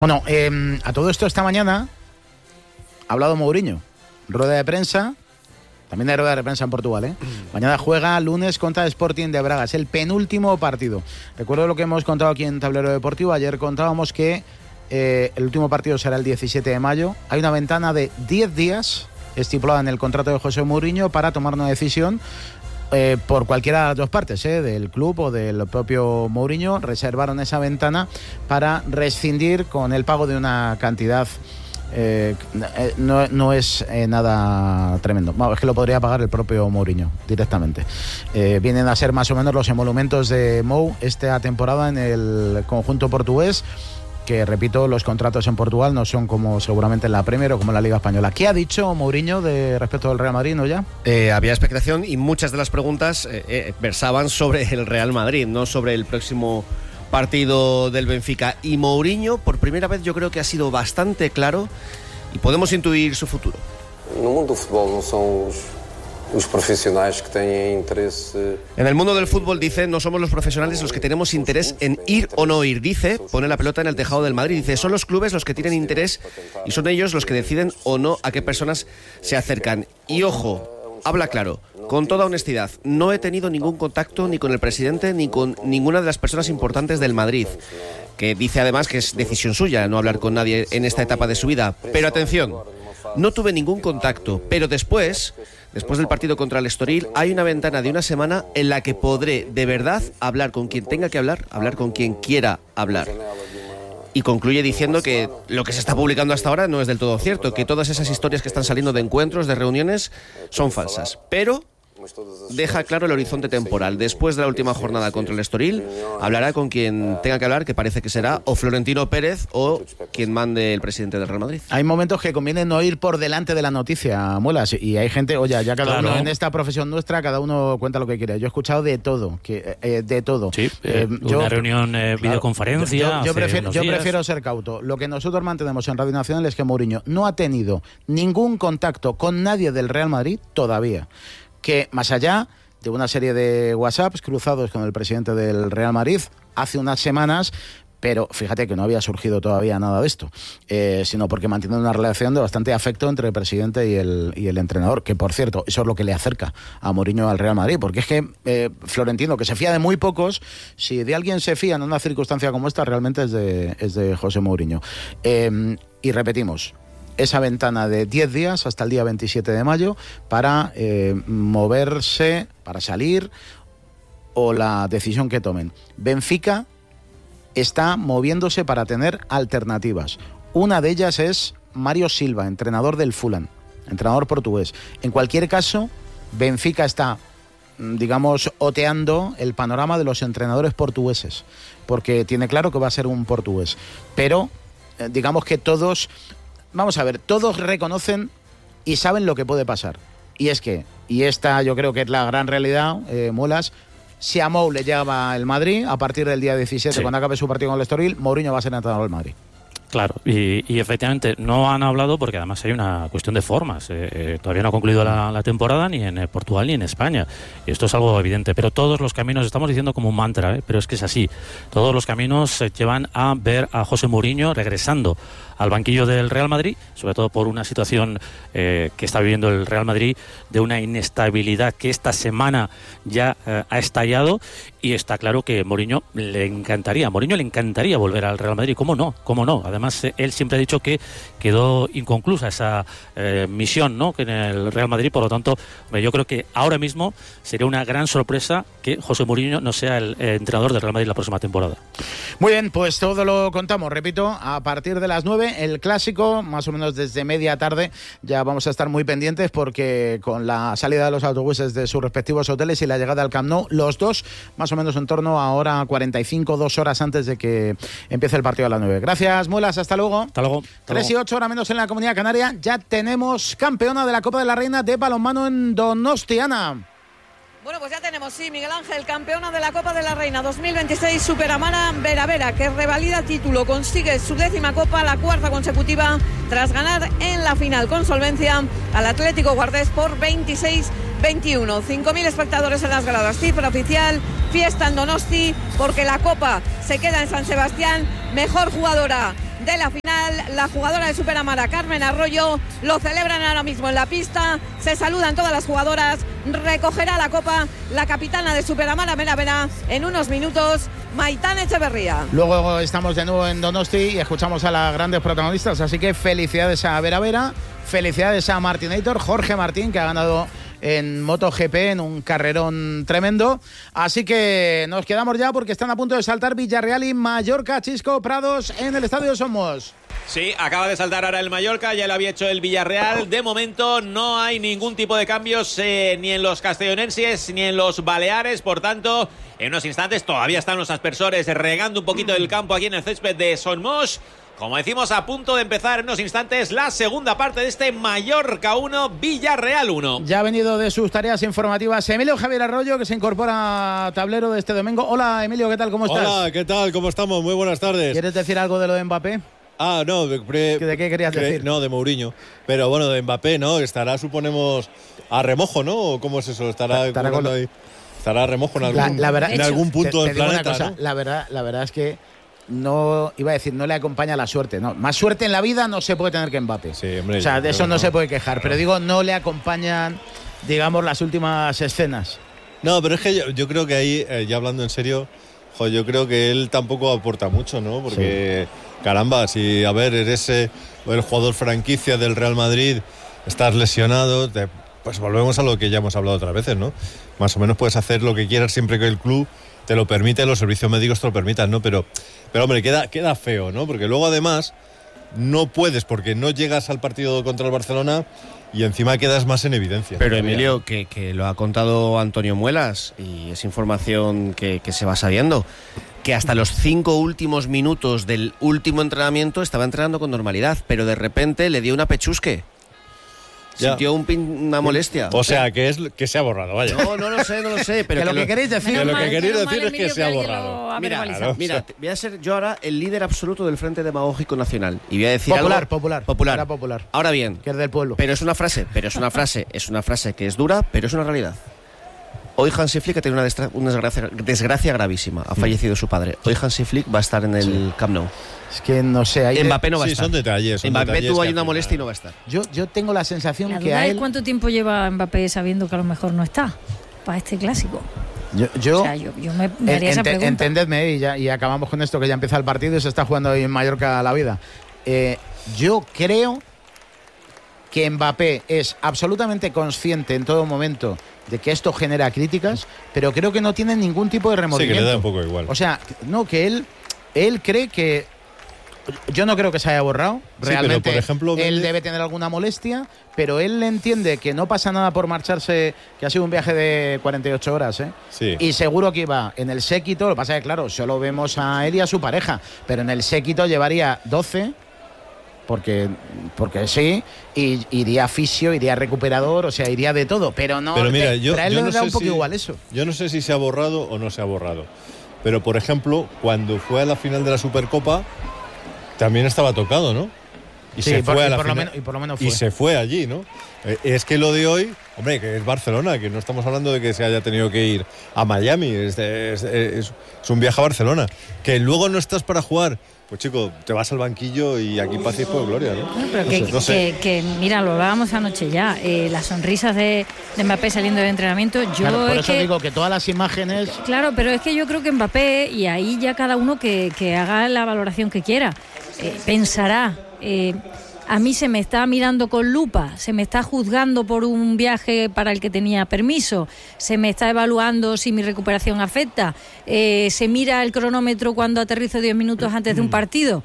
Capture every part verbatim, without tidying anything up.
Bueno, eh, a todo esto esta mañana ha hablado Mourinho. Rueda de prensa, también hay rueda de prensa en Portugal, ¿eh? Mañana juega lunes contra Sporting de Braga, es el penúltimo partido. Recuerdo lo que hemos contado aquí en Tablero Deportivo, ayer contábamos que eh, el último partido será el diecisiete de mayo. Hay una ventana de diez días estipulada en el contrato de José Mourinho para tomar una decisión Eh, por cualquiera de las dos partes, eh, del club o del propio Mourinho. Reservaron esa ventana para rescindir con el pago de una cantidad eh, no, no es eh, nada tremendo. Bueno, es que lo podría pagar el propio Mourinho directamente. Eh, vienen a ser más o menos los emolumentos de Mou esta temporada en el conjunto portugués, que repito, los contratos en Portugal no son como seguramente en la Premier o como en la Liga Española. ¿Qué ha dicho Mourinho de respecto del Real Madrid, no ya? Eh, había expectación y muchas de las preguntas eh, eh, versaban sobre el Real Madrid, no sobre el próximo partido del Benfica. Y Mourinho, por primera vez, yo creo que ha sido bastante claro y podemos intuir su futuro. No mundo del fútbol no son los... los profesionales que tienen interés. En el mundo del fútbol, dice, no somos los profesionales los que tenemos interés en ir o no ir. Dice, pone la pelota en el tejado del Madrid. Dice, son los clubes los que tienen interés y son ellos los que deciden o no a qué personas se acercan. Y ojo, habla claro, con toda honestidad, no he tenido ningún contacto ni con el presidente ni con ninguna de las personas importantes del Madrid, que dice además que es decisión suya no hablar con nadie en esta etapa de su vida. Pero atención, no tuve ningún contacto, pero después... Después del partido contra el Estoril, hay una ventana de una semana en la que podré, de verdad, hablar con quien tenga que hablar, hablar con quien quiera hablar. Y concluye diciendo que lo que se está publicando hasta ahora no es del todo cierto, que todas esas historias que están saliendo de encuentros, de reuniones, son falsas. Pero deja claro el horizonte temporal. Después de la última jornada contra el Estoril, hablará con quien tenga que hablar, que parece que será o Florentino Pérez o quien mande el presidente del Real Madrid. Hay momentos que conviene no ir por delante de la noticia, Muelas, y hay gente, oye, ya cada claro. uno en esta profesión nuestra, cada uno cuenta lo que quiere. Yo he escuchado de todo, que eh, de todo. Sí, eh, eh, yo, una reunión, eh, claro, videoconferencia. Yo, yo, prefiero, yo prefiero ser cauto. Lo que nosotros mantenemos en Radio Nacional es que Mourinho no ha tenido ningún contacto con nadie del Real Madrid todavía. Que más allá de una serie de WhatsApps cruzados con el presidente del Real Madrid hace unas semanas, pero fíjate que no había surgido todavía nada de esto, eh, sino porque mantiene una relación de bastante afecto entre el presidente y el, y el entrenador, que por cierto, eso es lo que le acerca a Mourinho al Real Madrid, porque es que eh, Florentino, que se fía de muy pocos, si de alguien se fía en una circunstancia como esta, realmente es de, es de José Mourinho. Eh, y repetimos, esa ventana de diez días hasta el día veintisiete de mayo para eh, moverse, para salir o la decisión que tomen. Benfica está moviéndose para tener alternativas. Una de ellas es Mario Silva, entrenador del Fulham, entrenador portugués. En cualquier caso, Benfica está, digamos, oteando el panorama de los entrenadores portugueses, porque tiene claro que va a ser un portugués. Pero, eh, digamos que todos... Vamos a ver, todos reconocen y saben lo que puede pasar. Y es que, y esta yo creo que es la gran realidad, eh, Muelas, si a Mou le llama el Madrid, a partir del día diecisiete, sí, cuando acabe su partido con el Estoril, Mourinho va a ser entrenador del Madrid. Claro, y, y efectivamente no han hablado porque además hay una cuestión de formas. Eh, eh, todavía no ha concluido la, la temporada ni en eh, Portugal ni en España. Y esto es algo evidente. Pero todos los caminos, estamos diciendo como un mantra, eh, pero es que es así. Todos los caminos eh, llevan a ver a José Mourinho regresando al banquillo del Real Madrid, sobre todo por una situación eh, que está viviendo el Real Madrid de una inestabilidad que esta semana ya eh, ha estallado. Y está claro que Mourinho le encantaría, a Mourinho le encantaría volver al Real Madrid. ¿Cómo no? ¿Cómo no? Además, él siempre ha dicho que quedó inconclusa esa eh, misión, ¿no?, que en el Real Madrid. Por lo tanto, yo creo que ahora mismo sería una gran sorpresa que José Mourinho no sea el eh, entrenador del Real Madrid la próxima temporada. Muy bien, pues todo lo contamos, repito, a partir de las nueve, el clásico, más o menos desde media tarde, ya vamos a estar muy pendientes porque con la salida de los autobuses de sus respectivos hoteles y la llegada al Camp Nou, los dos, más o menos en torno a hora cuarenta y cinco, dos horas antes de que empiece el partido a las nueve. Gracias, Muelas, hasta luego. Hasta luego. tres y ocho, hora menos en la Comunidad Canaria, ya tenemos campeona de la Copa de la Reina de balonmano en Donostiana. Bueno, pues ya tenemos, sí, Miguel Ángel, campeona de la Copa de la Reina dos mil veintiséis, Superamara Vera Vera, que revalida título, consigue su décima Copa, la cuarta consecutiva, tras ganar en la final con solvencia al Atlético Guardés por veintiséis veintiuno. cinco mil espectadores en las gradas, cifra oficial, fiesta en Donosti, porque la Copa se queda en San Sebastián. Mejor jugadora, de la final. La jugadora de Superamara, Carmen Arroyo, lo celebran ahora mismo en la pista. Se saludan todas las jugadoras. Recogerá la copa la capitana de Superamara Bera en unos minutos, Maitane Echeverría. Luego estamos de nuevo en Donosti y escuchamos a las grandes protagonistas, así que felicidades a Vera Vera, felicidades a Martinator, Jorge Martín, que ha ganado en MotoGP en un carrerón tremendo. Así que nos quedamos ya porque están a punto de saltar Villarreal y Mallorca. Chisco Prados en el Estadio Somos. Sí, acaba de saltar ahora el Mallorca, ya lo había hecho el Villarreal. De momento no hay ningún tipo de cambios eh, ni en los castellonenses ni en los baleares. Por tanto, en unos instantes todavía están los aspersores regando un poquito el campo aquí en el césped de Somos. Como decimos, a punto de empezar en unos instantes la segunda parte de este Mallorca uno, Villarreal uno. Ya ha venido de sus tareas informativas Emilio Javier Arroyo, que se incorpora a tablero de este domingo. Hola, Emilio, ¿qué tal? ¿Cómo estás? Hola, ¿qué tal? ¿Cómo estamos? Muy buenas tardes. ¿Quieres decir algo de lo de Mbappé? Ah, no. De, pre, ¿De qué querías pre, decir? No, de Mourinho. Pero bueno, de Mbappé, ¿no? Estará, suponemos, a remojo, ¿no? ¿O ¿cómo es eso? Estará, Estará, con... ahí. Estará a remojo en algún, la, la verdad, en algún punto te, del te digo planeta, una cosa, ¿no? La verdad, la verdad es que no, iba a decir, no le acompaña la suerte. No, más suerte en la vida no se puede tener que Mbappé. Sí, hombre, o sea, de eso no, no se puede quejar. Claro. Pero digo, no le acompañan, digamos, las últimas escenas. No, pero es que yo, yo creo que ahí, eh, ya hablando en serio, jo, yo creo que él tampoco aporta mucho, ¿no? Porque, sí. caramba, si, a ver, eres eh, el jugador franquicia del Real Madrid, estás lesionado, te, pues volvemos a lo que ya hemos hablado otras veces, ¿no? Más o menos puedes hacer lo que quieras siempre que el club te lo permite, los servicios médicos te lo permitan, ¿no? Pero, pero hombre, queda, queda feo, ¿no? Porque luego además no puedes, porque no llegas al partido contra el Barcelona y encima quedas más en evidencia. Pero Emilio, que, que lo ha contado Antonio Muelas y es información que, que se va sabiendo, que hasta los cinco últimos minutos del último entrenamiento estaba entrenando con normalidad, pero de repente le dio una pechusque. Sintió un pin, una molestia. O sea, que es que se ha borrado, vaya. No, no lo sé, no lo sé. Pero que que lo que lo, queréis decir, que lo que queréis mal, decir es que se ha borrado. Mira, claro, mira, o sea. voy a ser yo ahora el líder absoluto del Frente Demagógico Nacional y voy a decir popular, algo popular, popular, Era popular. Ahora bien, que es del pueblo. Pero es una frase, pero es una frase, es una frase que es dura, pero es una realidad. Hoy Hansi Flick ha tenido una, destra- una desgracia, desgracia gravísima. Ha fallecido su padre. Hoy Hansi Flick va a estar en el sí. Camp Nou. Es que no sé. Hay Mbappé no va sí, a estar. Son detalles. Son Mbappé detalles tuvo ahí una final... molestia y no va a estar. Yo, yo tengo la sensación la que a él... ¿Cuánto tiempo lleva Mbappé sabiendo que a lo mejor no está para este clásico? Yo, yo, o sea, yo, yo me, me haría ent- esa pregunta. Entendedme, y, ya, y acabamos con esto, que ya empieza el partido y se está jugando hoy en Mallorca la vida. Eh, yo creo que Mbappé es absolutamente consciente en todo momento de que esto genera críticas, pero creo que no tiene ningún tipo de remordimiento. Sí, que le da un poco igual. O sea, no, que él, él cree que... Yo no creo que se haya borrado. Realmente, sí, pero por ejemplo, él Méndez... debe tener alguna molestia, pero él entiende que no pasa nada por marcharse, que ha sido un viaje de cuarenta y ocho horas, ¿eh? Sí. Y seguro que iba en el séquito. Lo que pasa es que, claro, solo vemos a él y a su pareja, pero en el séquito llevaría doce, porque, porque sí, y iría fisio, iría recuperador, o sea, iría de todo, pero no. Pero mira, te, yo, pero a él yo le no da sé un poco si, igual eso. Yo no sé si se ha borrado o no se ha borrado. Pero, por ejemplo, cuando fue a la final de la Supercopa, también estaba tocado, ¿no? Y sí, se por, fue y a la por lo final. menos, y por lo menos fue. Y se fue allí, ¿no? Eh, es que lo de hoy, hombre, que es Barcelona, que no estamos hablando de que se haya tenido que ir a Miami, es, es, es, es un viaje a Barcelona. Que luego no estás para jugar, pues chico, te vas al banquillo y aquí paz y por gloria, ¿no? No, pero no que, sé, no sé. que, que, mira, lo hablábamos anoche ya, eh, las sonrisas de, de Mbappé saliendo del entrenamiento. Yo claro, por es eso que, digo que todas las imágenes... Claro, pero es que yo creo que Mbappé, y ahí ya cada uno que, que haga la valoración que quiera, eh, pensará... Eh, a mí se me está mirando con lupa, se me está juzgando por un viaje para el que tenía permiso, se me está evaluando si mi recuperación afecta, eh, se mira el cronómetro cuando aterrizo diez minutos antes de un partido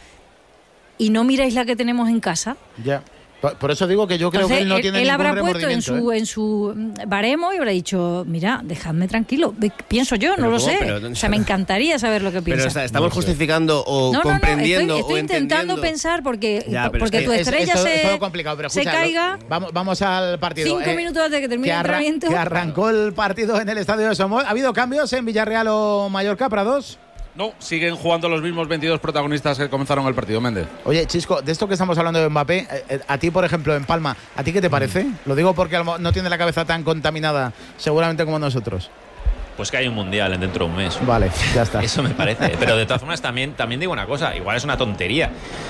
y no miráis la que tenemos en casa. Ya. Por, por eso digo que yo creo Entonces, que él no él, tiene él ningún habrá puesto en remordimiento, su, ¿eh? en su baremo y habrá dicho, mira, dejadme tranquilo. Pienso yo, Pero no lo ¿cómo? sé. Pero, o sea, me encantaría saber lo que piensa. Pero está, estamos No sé. justificando o no, no, comprendiendo no, estoy, estoy o intentando entendiendo. pensar porque, Ya, pero porque es que tu Es- estrella esto- se, es todo complicado, pero se escucha, caiga lo- vamos, vamos al partido. cinco eh, minutos antes de que termine que, el arran- entrenamiento. que arrancó el partido en el estadio de Somos. ¿Ha habido cambios en Villarreal o Mallorca, Prados? No, siguen jugando los mismos veintidós protagonistas que comenzaron el partido, Méndez. Oye, Chisco, de esto que estamos hablando de Mbappé, eh, eh, a ti, por ejemplo, en Palma, ¿a ti qué te parece? Lo digo porque a lo mo- no tiene la cabeza tan contaminada, seguramente como nosotros. Pues que hay un mundial dentro de un mes. Vale, ya está. Eso me parece. Pero de todas formas también, también digo una cosa, igual es una tontería.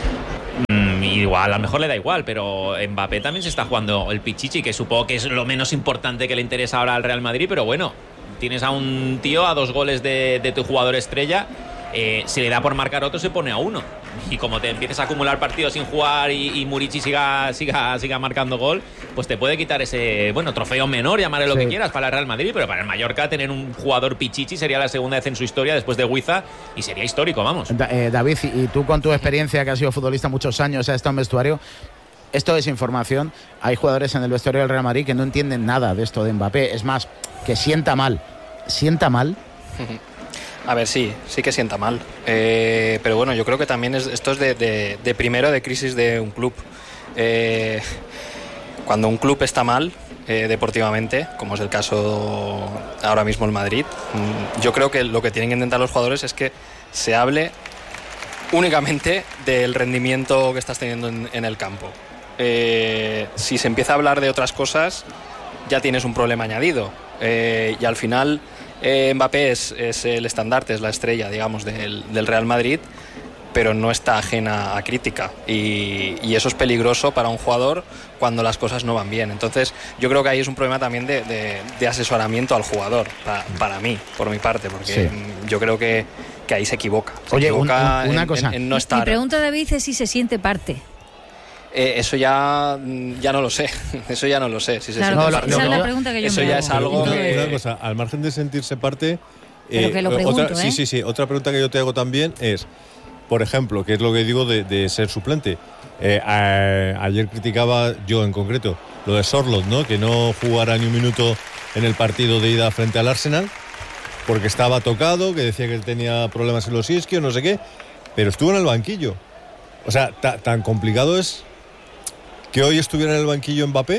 Mm, igual, a lo mejor le da igual, pero Mbappé también se está jugando el pichichi, que supongo que es lo menos importante que le interesa ahora al Real Madrid, pero bueno, tienes a un tío a dos goles de, de tu jugador estrella. Eh, si le da por marcar otro, se pone a uno. Y como te empieces a acumular partidos sin jugar y, y Murici siga, siga, siga marcando gol, pues te puede quitar ese, bueno, trofeo menor, llamarle lo Sí. que quieras, para el Real Madrid, pero para el Mallorca tener un jugador pichichi sería la segunda vez en su historia después de Huiza y sería histórico, vamos. Da- eh, David, y tú con tu experiencia, que has sido futbolista muchos años, has estado en vestuario, esto es información. Hay jugadores en el vestuario del Real Madrid que no entienden nada de esto de Mbappé. Es más, que sienta mal. Sienta mal. A ver, sí, sí que sienta mal. Eh, pero bueno, yo creo que también es, esto es de, de, de primero de crisis de un club. Eh, cuando un club está mal eh, deportivamente, como es el caso ahora mismo el Madrid, mm, yo creo que lo que tienen que intentar los jugadores es que se hable únicamente del rendimiento que estás teniendo en, en el campo. Eh, si se empieza a hablar de otras cosas, ya tienes un problema añadido. Eh, y al final eh, Mbappé es, es el estandarte, es la estrella, digamos, del, del Real Madrid, pero no está ajena a crítica. Y, y eso es peligroso para un jugador cuando las cosas no van bien. Entonces yo creo que ahí es un problema también de, de, de asesoramiento al jugador, para, para mí, por mi parte, porque Sí. yo creo que, que ahí se equivoca. Se Oye, un- equivoca un- una en, cosa. en- en no Mi estar. pregunta, David, es si se siente parte. Eh, eso ya, ya no lo sé. Eso ya no lo sé. Si se Claro, siente no, parte esa o es no. la pregunta que yo Eso me ya hago. es algo Una, que- una cosa, al margen de sentirse parte. Pero que lo pregunto, otra, Sí, ¿eh? sí, sí. Otra pregunta que yo te hago también es, por ejemplo, que es lo que digo de, de ser suplente. Eh, a- ayer criticaba yo en concreto lo de Sorloth, ¿no? Que no jugara ni un minuto en el partido de ida frente al Arsenal, porque estaba tocado, que decía que tenía problemas en los isquios, no sé qué, pero estuvo en el banquillo. O sea, ta- tan complicado es que hoy estuviera en el banquillo Mbappé.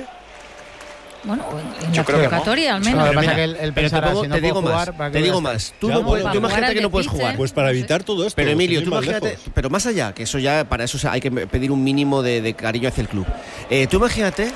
Bueno, en Yo la creo que no. convocatoria al No, lo menos. que pasa mira, es que él, él pero te, pensará, pongo- si no te puedo digo jugar, más, ¿para qué te voy a digo estar? más. Tú, Ya, no bueno, puedes- tú para imagínate jugar que no al puedes Pizza, jugar. Pues para evitar todo esto. Pero Emilio, sin tú ir más imagínate, lejos. pero más allá, que eso ya, para eso hay que pedir un mínimo de, de cariño hacia el club. Eh, tú imagínate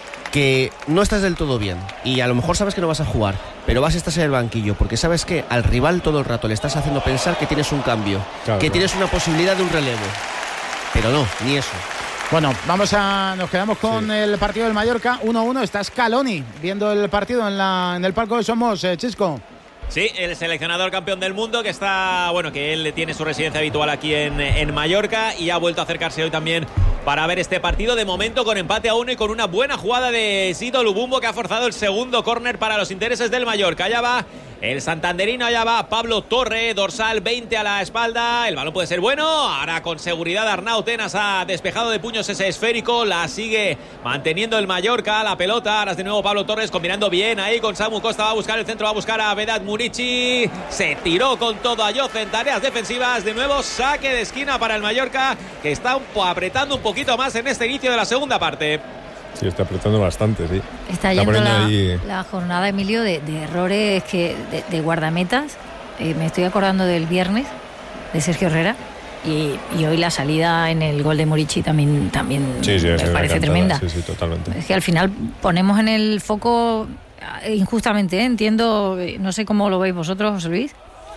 que no estás del todo bien y a lo mejor sabes que no vas a jugar, pero vas a estar en el banquillo porque sabes que al rival todo el rato le estás haciendo pensar que tienes un cambio, Claro, que claro. tienes una posibilidad de un relevo. Pero no, ni eso. Bueno, vamos a. Nos quedamos con el partido del Mallorca. uno uno. Está Scaloni viendo el partido en, la, en el palco de Somos, eh, Chisco. Sí, el seleccionador campeón del mundo que está, bueno, que él tiene su residencia habitual aquí en, en Mallorca y ha vuelto a acercarse hoy también para ver este partido. De momento con empate a uno y con una buena jugada de Sito Lubumbo, que ha forzado el segundo córner para los intereses del Mallorca. Allá va el santanderino, allá va Pablo Torre, dorsal veinte a la espalda. El balón puede ser bueno. Ahora con seguridad Arnau Tenas ha despejado de puños ese esférico. La sigue manteniendo el Mallorca. La pelota. Ahora es de nuevo Pablo Torres combinando bien ahí con Samu Costa. Va a buscar el centro, va a buscar a Vedat Murici. Se tiró con todo a Yoce en tareas defensivas. De nuevo saque de esquina para el Mallorca, que está un po- apretando un poquito más en este inicio de la segunda parte. Sí, está apretando bastante, sí. Está Está yendo poniendo la, ahí- la jornada, Emilio, de, de errores que de, de guardametas. Eh, me estoy acordando del viernes de Sergio Herrera y, y hoy la salida en el gol de Murici también, también Sí, sí, me es una parece cantada, tremenda. Sí, sí, totalmente. Es que al final ponemos en el foco eh, injustamente, ¿eh? Entiendo, eh, no sé cómo lo veis vosotros, José Luis,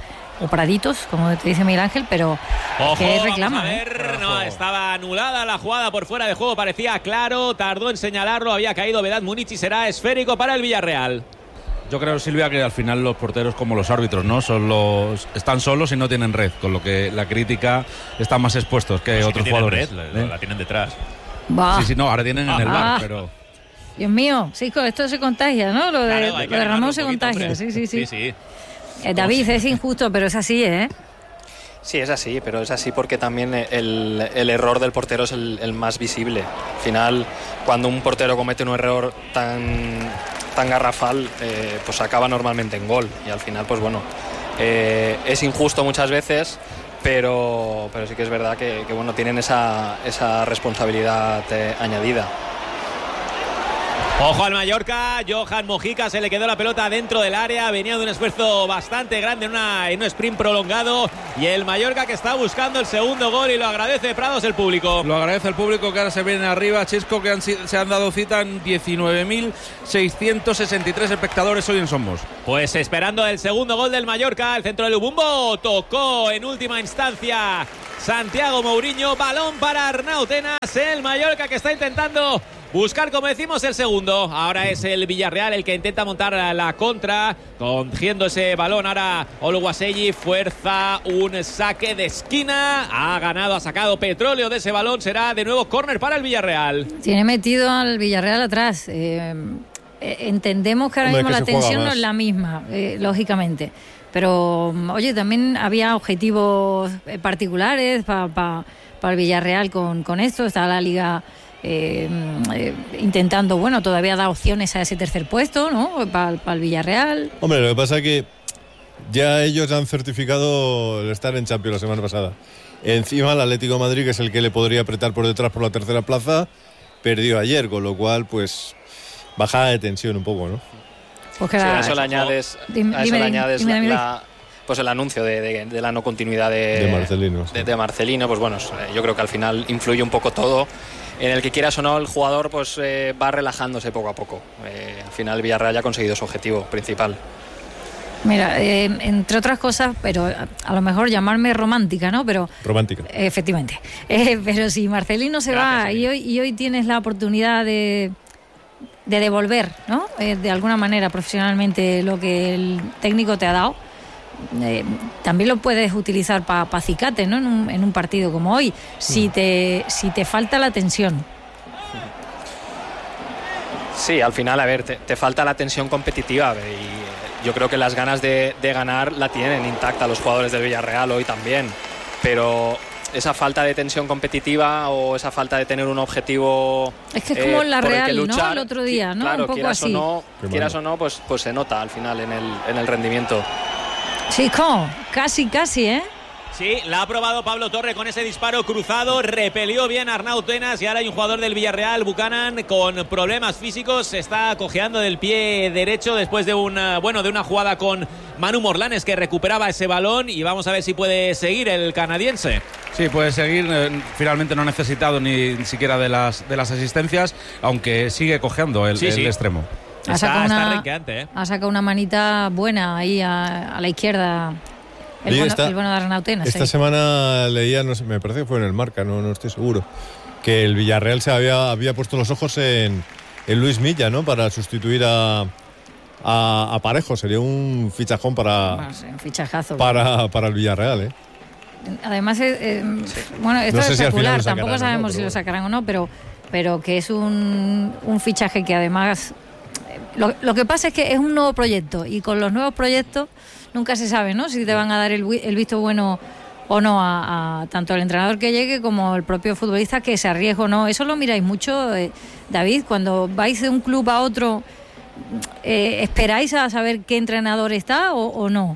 o Praditos, como te dice Miguel Ángel, pero Ojo, que reclama. vamos a ¿eh? ver. No, estaba anulada la jugada por fuera de juego, parecía claro, tardó en señalarlo, había caído Vedat Murici, será esférico para el Villarreal. Yo creo, Silvia, que al final los porteros, como los árbitros, ¿no? Son los, están solos y no tienen red, con lo que la crítica están más expuestos que Pues sí otros que tienen jugadores. red, la, ¿eh? la tienen detrás. Bah, Sí, sí, no, ahora tienen en el Ah. bar, pero... Dios mío, sí, esto se contagia, ¿no? Lo de, Claro, hay que lo de animarlo Ramón un se poquito, contagia, hombre. sí, sí, sí. Sí, sí. Eh, David, es injusto, pero es así, ¿eh? Sí, es así, pero es así porque también el, el error del portero es el, el más visible. Al final, cuando un portero comete un error tan, tan garrafal, eh, pues acaba normalmente en gol. Y al final, pues bueno, eh, es injusto muchas veces, pero, pero sí que es verdad que, que, bueno, tienen esa, esa responsabilidad eh, añadida. Ojo al Mallorca, Johan Mojica se le quedó la pelota dentro del área, venía de un esfuerzo bastante grande en, una, en un sprint prolongado, y el Mallorca que está buscando el segundo gol, y lo agradece Prados el público. Lo agradece el público, que ahora se viene arriba, Chisco, que han, se han dado cita en diecinueve mil seiscientos sesenta y tres espectadores hoy en Somos. Pues esperando el segundo gol del Mallorca, el centro del Ubumbo, tocó en última instancia Santiago Mourinho, balón para Arnau Tenas, el Mallorca que está intentando buscar, como decimos, el segundo. Ahora es el Villarreal el que intenta montar la contra, cogiendo ese balón. Ahora Oluwaseyi fuerza un saque de esquina. Ha ganado, ha sacado petróleo de ese balón. Será de nuevo córner para el Villarreal. Tiene metido al Villarreal atrás. Eh, eh, entendemos que ahora Hombre, mismo que la tensión no es la misma, eh, lógicamente. Pero, oye, también había objetivos particulares para pa, pa el Villarreal con, con esto. Está la Liga eh, eh, intentando, bueno, todavía da opciones a ese tercer puesto, ¿no? Para pa el Villarreal. Hombre, lo que pasa es que ya ellos han certificado el estar en Champions la semana pasada. Encima el Atlético de Madrid, que es el que le podría apretar por detrás por la tercera plaza, perdió ayer, con lo cual, pues, bajada de tensión un poco, ¿no? Pues sí, a eso le añades, dime, a eso dime, le añades dime, dime, la, la, pues el anuncio de, de, de la no continuidad de, de Marcelino. De, de Marcelino, pues bueno, yo creo que al final influye un poco todo. En el que quieras o no, el jugador pues eh, va relajándose poco a poco. Eh, al final Villarreal ya ha conseguido su objetivo principal. Mira, eh, entre otras cosas, pero a, a lo mejor llamarme romántica, ¿no? Pero romántica. Eh, efectivamente. Eh, pero si Marcelino se Gracias, va y hoy, y hoy tienes la oportunidad de... de devolver, ¿no? Eh, de alguna manera profesionalmente lo que el técnico te ha dado, eh, también lo puedes utilizar para pa acicate, ¿no? En un, en un partido como hoy, si te, si te falta la tensión. Sí, al final, a ver, te, te falta la tensión competitiva, y yo creo que las ganas de, de ganar la tienen intacta los jugadores del Villarreal hoy también, pero esa falta de tensión competitiva o esa falta de tener un objetivo, es que es como eh, la Real, luchar, ¿no? El otro día, ¿no? Claro, un poco quieras así. o no, quieras o no, pues, pues se nota al final en el, en el rendimiento. Chico, casi, casi, ¿eh? Sí, la ha probado Pablo Torre con ese disparo cruzado, repelió bien a Arnau Tenas, y ahora hay un jugador del Villarreal, Buchanan, con problemas físicos, se está cojeando del pie derecho después de una, bueno, de una jugada con Manu Morlanes, que recuperaba ese balón, y vamos a ver si puede seguir el canadiense. Sí, puede seguir, eh, finalmente no ha necesitado ni, ni siquiera de las, de las asistencias, aunque sigue cojeando el, sí, el sí. extremo. Ha sacado, está, una, está renqueante, ¿eh? ha sacado una manita buena ahí a, a la izquierda. El, Oye, bueno, esta, el bueno de Arnau Tenas. Esta sí. semana leía, no sé, me parece que fue en el Marca, no, no estoy seguro, que el Villarreal se había, había puesto los ojos en, en Luis Milla, ¿no? Para sustituir a, a, a Parejo. Sería un fichajón para, bueno, sí, un fichajazo, para, para el Villarreal, ¿eh? Además, eh, eh, bueno, esto no es sé especular, si tampoco sacarán, sabemos ¿no? Pero si lo sacarán o no, pero, pero que es un, un fichaje que además... Lo, lo que pasa es que es un nuevo proyecto, y con los nuevos proyectos nunca se sabe, ¿no? Si te van a dar el, el visto bueno o no a, a tanto el entrenador que llegue como el propio futbolista que se arriesgue o no. Eso lo miráis mucho, eh, David, cuando vais de un club a otro, eh, ¿esperáis a saber qué entrenador está o, o no?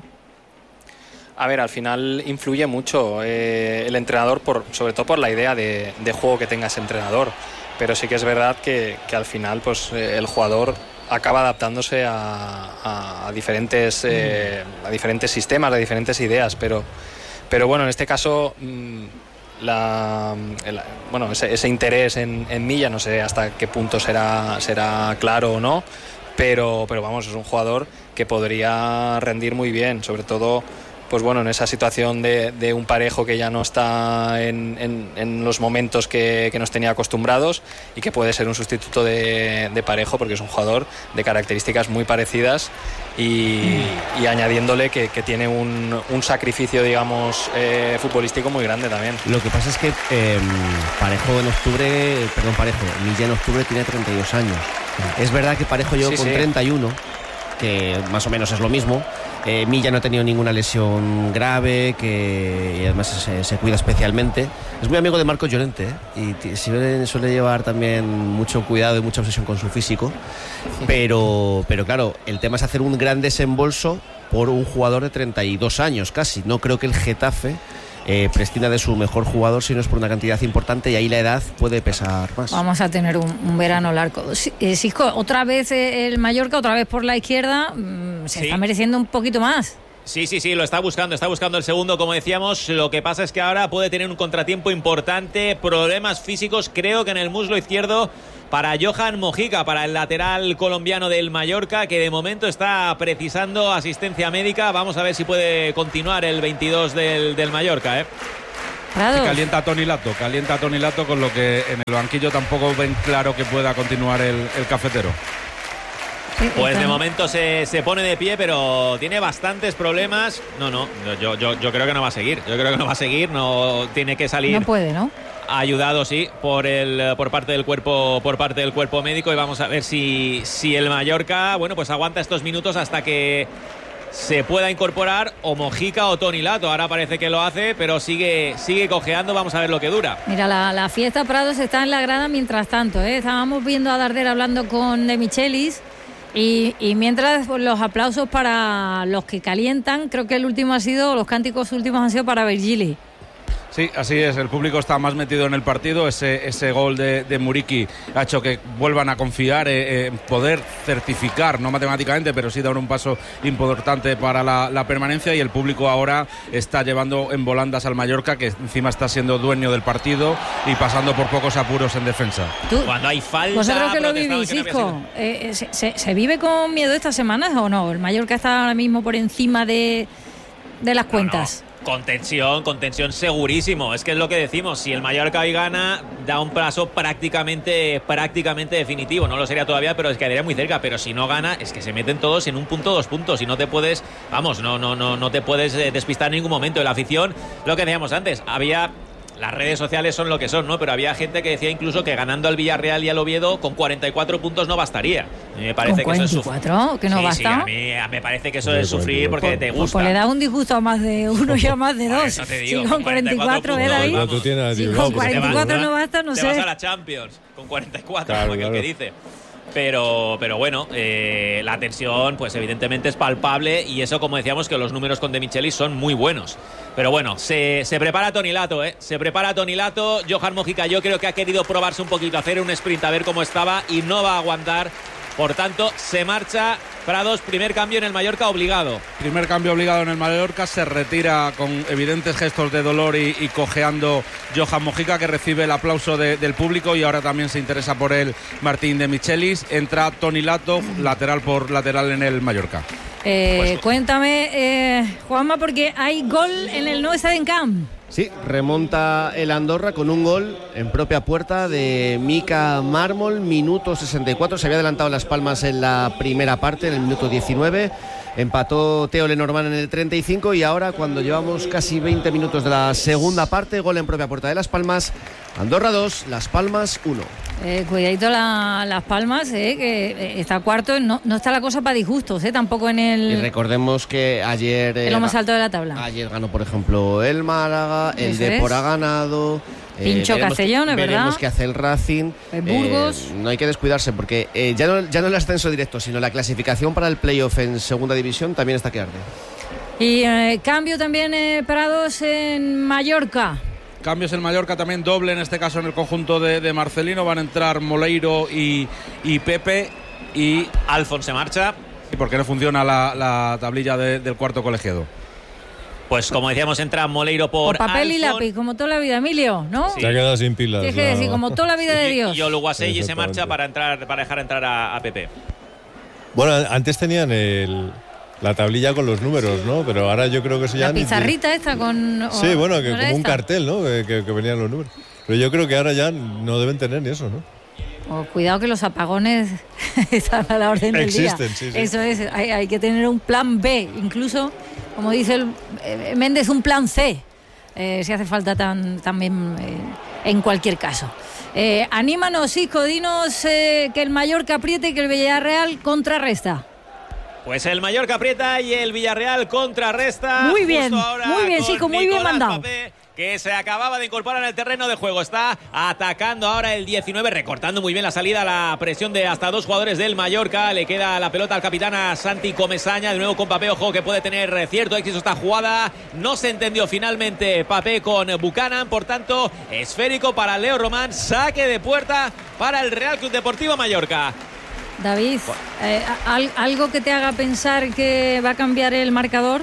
A ver, al final influye mucho eh, el entrenador, por, sobre todo por la idea de, de juego que tenga ese entrenador, pero sí que es verdad que, que al final pues eh, el jugador acaba adaptándose a, a, a diferentes eh, a diferentes sistemas, a diferentes ideas, pero pero bueno, en este caso mmm, la, el, bueno ese, ese interés en, en Milla no sé hasta qué punto será será claro o no, pero pero vamos, es un jugador que podría rendir muy bien, sobre todo pues bueno, en esa situación de, de un Parejo que ya no está en, en, en los momentos que, que nos tenía acostumbrados, y que puede ser un sustituto de, de Parejo, porque es un jugador de características muy parecidas, y, y añadiéndole que, que tiene un, un sacrificio, digamos, eh, futbolístico muy grande también. Lo que pasa es que eh, Parejo en octubre, perdón, Parejo, Milla en octubre tiene treinta y dos años. Es verdad que Parejo llegó sí, con sí. treinta y uno, que más o menos es lo mismo. Eh, Milla no ha tenido ninguna lesión grave, que y además se, se cuida especialmente. Es muy amigo de Marcos Llorente, ¿eh? Y t- suele, suele llevar también mucho cuidado y mucha obsesión con su físico. Pero, pero claro, el tema es hacer un gran desembolso por un jugador de treinta y dos años casi. No creo que el Getafe eh, prescinda de su mejor jugador si no es por una cantidad importante, y ahí la edad puede pesar más. Vamos a tener un, un verano largo. Eh, Sisco, otra vez el Mallorca, otra vez por la izquierda, mmm, se sí. está mereciendo un poquito más. Sí, sí, sí, lo está buscando, está buscando el segundo, como decíamos. Lo que pasa es que ahora puede tener un contratiempo importante, problemas físicos, creo que en el muslo izquierdo, para Johan Mojica, para el lateral colombiano del Mallorca, que de momento está precisando asistencia médica. Vamos a ver si puede continuar el veintidós del, del Mallorca, ¿eh? Calienta a Toni Lato, calienta a Toni Lato, con lo que en el banquillo tampoco ven claro que pueda continuar el, el cafetero. Pues de momento se, se pone de pie, pero tiene bastantes problemas. No, no, yo, yo, yo creo que no va a seguir. Yo creo que no va a seguir, no tiene que salir. No puede, ¿no? Ayudado, sí, por el por parte del cuerpo por parte del cuerpo médico, y vamos a ver si, si el Mallorca, bueno, pues aguanta estos minutos hasta que se pueda incorporar o Mojica o Toni Lato. Ahora parece que lo hace, pero sigue sigue cojeando. Vamos a ver lo que dura. Mira, la, la fiesta Prados está en la grada mientras tanto, ¿eh? Estábamos viendo a Darder hablando con De Michelis. Y, y mientras, pues, los aplausos para los que calientan. Creo que el último ha sido, los cánticos últimos han sido para Virgili. Sí, así es, el público está más metido en el partido. Ese, ese gol de, de Muriqui ha hecho que vuelvan a confiar eh, en poder certificar, no matemáticamente, pero sí dar un paso importante para la, la permanencia, y el público ahora está llevando en volandas al Mallorca, que encima está siendo dueño del partido y pasando por pocos apuros en defensa. ¿Tú? Cuando hay falta... ¿Vosotros que lo vivís, Isco? Eh, ¿se, se, ¿Se vive con miedo estas semanas o no? ¿El Mallorca está ahora mismo por encima de, de las cuentas? No, no. Con tensión, con tensión segurísimo. Es que es lo que decimos, si el Mallorca hoy gana, da un paso prácticamente prácticamente definitivo. No lo sería todavía, pero es que quedaría muy cerca. Pero si no gana, es que se meten todos en un punto, dos puntos, y no te puedes, vamos, no, no, no, no te puedes despistar en ningún momento. La afición, lo que decíamos antes, había... Las redes sociales son lo que son, ¿no? Pero había gente que decía incluso que ganando al Villarreal y al Oviedo con cuarenta y cuatro puntos no bastaría. Me parece ¿Con cuarenta y cuatro? Que eso es sufrir. ¿Que no sí, basta? Sí, a mí me parece que eso es sufrir porque te gusta. Pues le da un disgusto a más de uno y a más de dos. Eso te digo, sí, con cuarenta y cuatro, ¿eh, David? No, tú tienes, sí, con cuarenta y cuatro no basta, no te sé. Te vas a la Champions con cuarenta y cuatro, claro, como aquel claro. que dice. Pero, pero bueno, eh, la tensión pues evidentemente es palpable, y eso, como decíamos, que los números con De Michelis son muy buenos. Pero bueno, se, se prepara Toni Lato, ¿eh? Se prepara Toni Lato. Johan Mojica yo creo que ha querido probarse un poquito, hacer un sprint a ver cómo estaba, y no va a aguantar. Por tanto, se marcha Prados, primer cambio en el Mallorca obligado. Primer cambio obligado en el Mallorca, se retira con evidentes gestos de dolor y, y cojeando Johan Mojica, que recibe el aplauso de, del público, y ahora también se interesa por él Martín De Michelis. Entra Toni Lato, lateral por lateral en el Mallorca. Eh, Pues- cuéntame, eh, Juanma, porque hay gol en el Nou Stade Camp. Sí, remonta el Andorra con un gol en propia puerta de Mika Mármol, minuto sesenta y cuatro. Se había adelantado Las Palmas en la primera parte, en el minuto diecinueve. Empató Teo Lenormand en el treinta y cinco, y ahora, cuando llevamos casi veinte minutos de la segunda parte, gol en propia puerta de Las Palmas. Andorra dos, Las Palmas uno. Eh, cuidadito la, Las Palmas, eh, que eh, está cuarto. No, no está la cosa para disgustos, eh, tampoco en el, Y recordemos que ayer... en eh, lo más alto de la tabla. Ayer ganó, por ejemplo, el Málaga, el Eso Depor es. ha ganado. Pinchó veremos Castellón, que, es verdad. Veremos qué hace el Racing. El Burgos. Eh, no hay que descuidarse, porque eh, ya, no, ya no el ascenso directo, sino la clasificación para el playoff en segunda división también está que arde. Y eh, cambio también, eh, Prados, en Mallorca. Cambios en Mallorca, también doble en este caso en el conjunto de, de Marcelino. Van a entrar Moleiro y, y Pepe. Y Alfon se marcha. ¿Y por qué no funciona la, la tablilla de, del cuarto colegiado? Pues como decíamos, entra Moleiro Por por papel y Alfon. lápiz, como toda la vida, Emilio, ¿no? Sí. Se ha quedado sin pilas. Tienes que la- decir, como toda la vida de Y, Dios. y Oluwaseyi se Exactamente. marcha para entrar para dejar entrar a, a Pepe. Bueno, antes tenían el, la tablilla con los números, ¿no? Pero ahora yo creo que eso ya... La ni- pizarrita esta con... Sí, o- bueno, que ¿no era como un esta? cartel, ¿no? Que, que- que venían los números. Pero yo creo que ahora ya no deben tener ni eso, ¿no? Oh, cuidado que los apagones están a la orden del día. Existen, sí, sí. Eso es, hay, hay que tener un plan B, incluso, como dice el, eh, Méndez, un plan C, eh, si hace falta tan, también eh, en cualquier caso. Eh, anímanos, Isco, dinos eh, que el Mallorca apriete y que el Villarreal contrarresta. Pues el Mallorca aprieta y el Villarreal contrarresta. Muy bien, Justo ahora muy bien, con Sico, muy bien Nicolás mandado. Papé que se acababa de incorporar en el terreno de juego. Está atacando ahora el diecinueve, recortando muy bien la salida, la presión de hasta dos jugadores del Mallorca. Le queda la pelota al capitán, a Santi Comesaña, de nuevo con Papé. Ojo que puede tener cierto éxito esta jugada. No se entendió finalmente Papé con Buchanan, por tanto esférico para Leo Román, saque de puerta para el Real Club Deportivo Mallorca. David, eh, ¿al, ¿algo que te haga pensar que va a cambiar el marcador?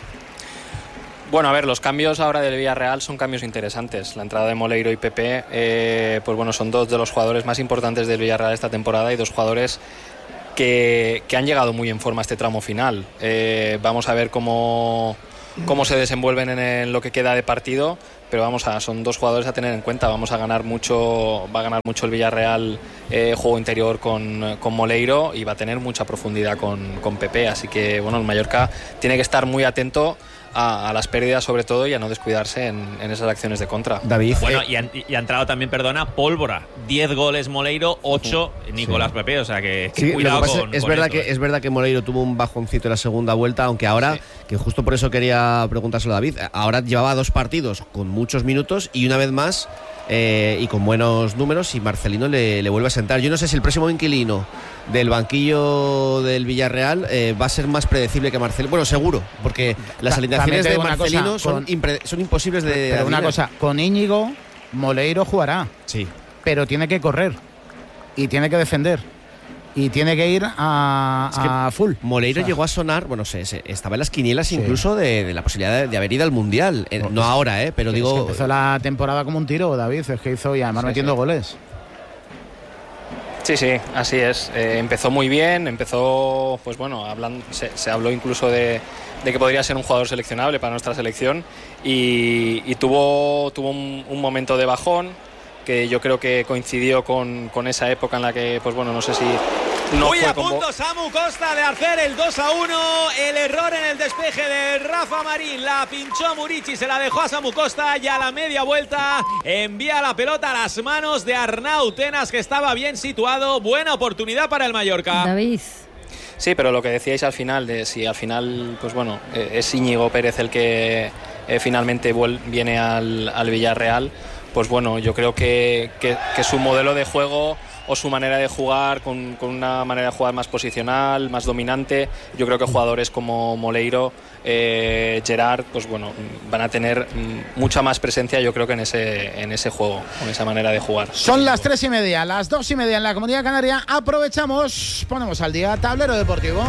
Bueno, a ver, los cambios ahora del Villarreal son cambios interesantes. La entrada de Moleiro y Pepe, eh, pues bueno, son dos de los jugadores más importantes del Villarreal esta temporada y dos jugadores que, que han llegado muy en forma a este tramo final. Eh, vamos a ver cómo, cómo se desenvuelven en el, lo que queda de partido, pero vamos a, son dos jugadores a tener en cuenta. Vamos a ganar mucho, va a ganar mucho el Villarreal eh, juego interior con, con Moleiro y va a tener mucha profundidad con, con Pepe. Así que bueno, el Mallorca tiene que estar muy atento A, a las pérdidas sobre todo y a no descuidarse en, en esas acciones de contra. David. Bueno, y ha, y ha entrado también, perdona, pólvora. diez goles Moleiro, ocho Nicolás sí. Pepe, o sea que, que sí, cuidado que con, es con verdad esto, que eh. es verdad que Moleiro tuvo un bajoncito en la segunda vuelta, aunque ahora, sí. que justo por eso quería preguntárselo a David, ahora llevaba dos partidos con muchos minutos y una vez más eh, y con buenos números y Marcelino le, le vuelve a sentar. Yo no sé si el próximo inquilino del banquillo del Villarreal eh, va a ser más predecible que Marcelino. Bueno, seguro, porque las alineaciones de Marcelino cosa, son, con, impre, son imposibles de... Pero de una cosa, con Íñigo, Moleiro jugará. Sí. Pero tiene que correr. Y tiene que defender. Y tiene que ir a, es que a full. Moleiro o sea, llegó a sonar, bueno, sé, se, estaba en las quinielas sí. incluso de, de la posibilidad de, de haber ido al Mundial. Eh, no, no ahora, ¿eh? Pero es digo... Que empezó la temporada como un tiro, David. Es que hizo y además sí, metiendo sí. goles. Sí, sí, así es. Eh, empezó muy bien, empezó, pues bueno, hablando, se, se habló incluso de, de que podría ser un jugador seleccionable para nuestra selección y, y tuvo, tuvo un, un momento de bajón que yo creo que coincidió con, con esa época en la que, pues bueno, no sé si... No Muy fue a punto como... Samu Costa de hacer el dos a uno. El error en el despeje de Rafa Marín. La pinchó Murici, se la dejó a Samu Costa y a la media vuelta envía la pelota a las manos de Arnau Tenas, que estaba bien situado. Buena oportunidad para el Mallorca. David. Sí, pero lo que decíais al final, de si al final, pues bueno, eh, es Íñigo Pérez el que eh, finalmente vuel- viene al, al Villarreal, pues bueno, yo creo que, que, que su modelo de juego o su manera de jugar, con, con una manera de jugar más posicional, más dominante, yo creo que jugadores como Moleiro, eh, Gerard, pues bueno, van a tener mucha más presencia, yo creo que en ese, en ese juego, con esa manera de jugar. Son las tres y media, las dos y media en la Comunidad Canaria. Aprovechamos, ponemos al día Tablero Deportivo.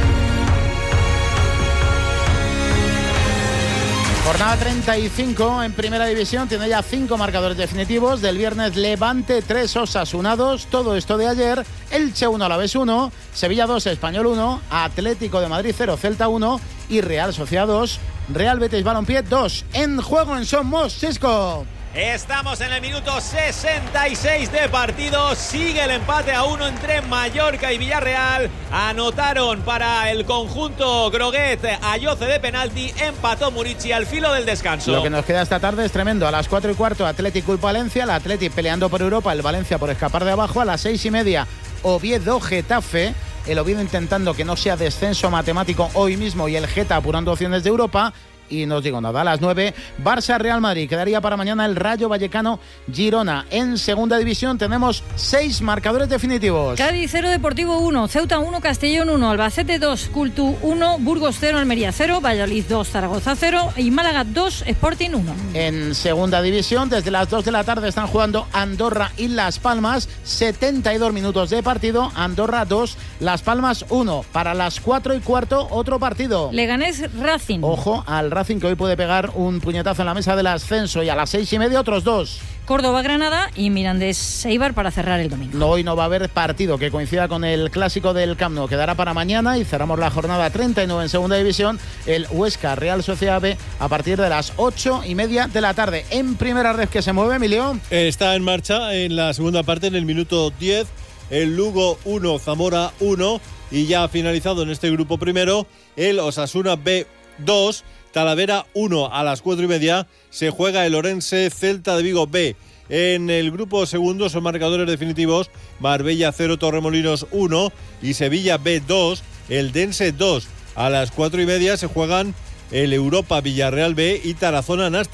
Jornada treinta y cinco en Primera División, tiene ya cinco marcadores definitivos. Del viernes, Levante tres, Osasuna dos, todo esto de ayer. Elche uno, Alavés uno, Sevilla dos, Español uno, Atlético de Madrid cero, Celta uno y Real Sociedad dos, Real Betis Balompié dos. En juego en Somos, Xisco. Estamos en el minuto sesenta y seis de partido. Sigue el empate a uno entre Mallorca y Villarreal. Anotaron para el conjunto Groguet Ayoce de penalti. Empató Murici al filo del descanso. Lo que nos queda esta tarde es tremendo. A las cuatro y cuarto, Atlético y Valencia. El Atlético peleando por Europa, el Valencia por escapar de abajo. A las seis y media, Oviedo Getafe. El Oviedo intentando que no sea descenso matemático hoy mismo y el Geta apurando opciones de Europa. Y no os digo nada, a las nueve, Barça Real Madrid. Quedaría para mañana el Rayo Vallecano Girona. En segunda división tenemos seis marcadores definitivos. Cádiz cero, Deportivo uno, Ceuta uno, Castellón uno, Albacete dos, Cultu uno, Burgos cero, Almería cero, Valladolid dos, Zaragoza cero y Málaga dos, Sporting uno. En segunda división, desde las dos de la tarde están jugando Andorra y Las Palmas. setenta y dos minutos de partido, Andorra dos, Las Palmas uno. Para las cuatro y cuarto, otro partido. Leganés Racing. Ojo al Racing, que hoy puede pegar un puñetazo en la mesa del ascenso. Y a las seis y media otros dos. Córdoba Granada y Mirandés Eibar para cerrar el domingo. No, hoy no va a haber partido que coincida con el clásico del Camp Nou. Quedará para mañana y cerramos la jornada treinta y nueve en segunda división. El Huesca Real Sociedad B a partir de las ocho y media de la tarde. En primera red que se mueve, Emilio. Está en marcha en la segunda parte, en el minuto diez. El Lugo uno, Zamora uno. Y ya ha finalizado en este grupo primero el Osasuna B dos. Talavera uno. A las cuatro y media se juega el Orense Celta de Vigo B. En el grupo segundo son marcadores definitivos: Marbella cero, Torremolinos uno y Sevilla B dos, el Dense dos. A las cuatro y media se juegan el Europa Villarreal B y Tarazona Nastic.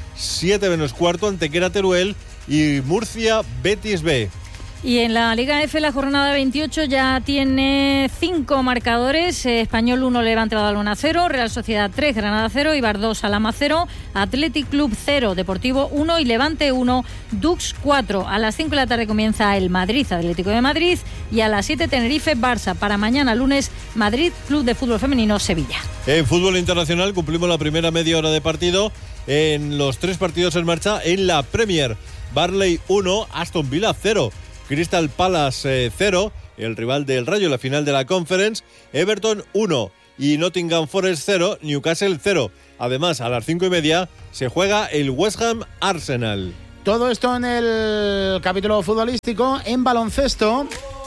siete menos cuarto, Antequera Teruel y Murcia Betis B. Y en la Liga F la jornada veintiocho ya tiene cinco marcadores. Eh, Español uno, Levante Badalona cero, Real Sociedad tres, Granada cero, Eibar dos, Alhama cero, Athletic Club cero, Deportivo uno y Levante uno, Dux cuatro. A las cinco de la tarde comienza el Madrid Atlético de Madrid y a las siete Tenerife Barça. Para mañana lunes Madrid Club de Fútbol Femenino Sevilla. En fútbol internacional cumplimos la primera media hora de partido en los tres partidos en marcha en la Premier. Burnley uno, Aston Villa cero. Crystal Palace cero, eh, el rival del Rayo en la final de la Conference. Everton uno y Nottingham Forest cero, Newcastle cero. Además, a las cinco y media se juega el West Ham Arsenal. Todo esto en el capítulo futbolístico. En baloncesto,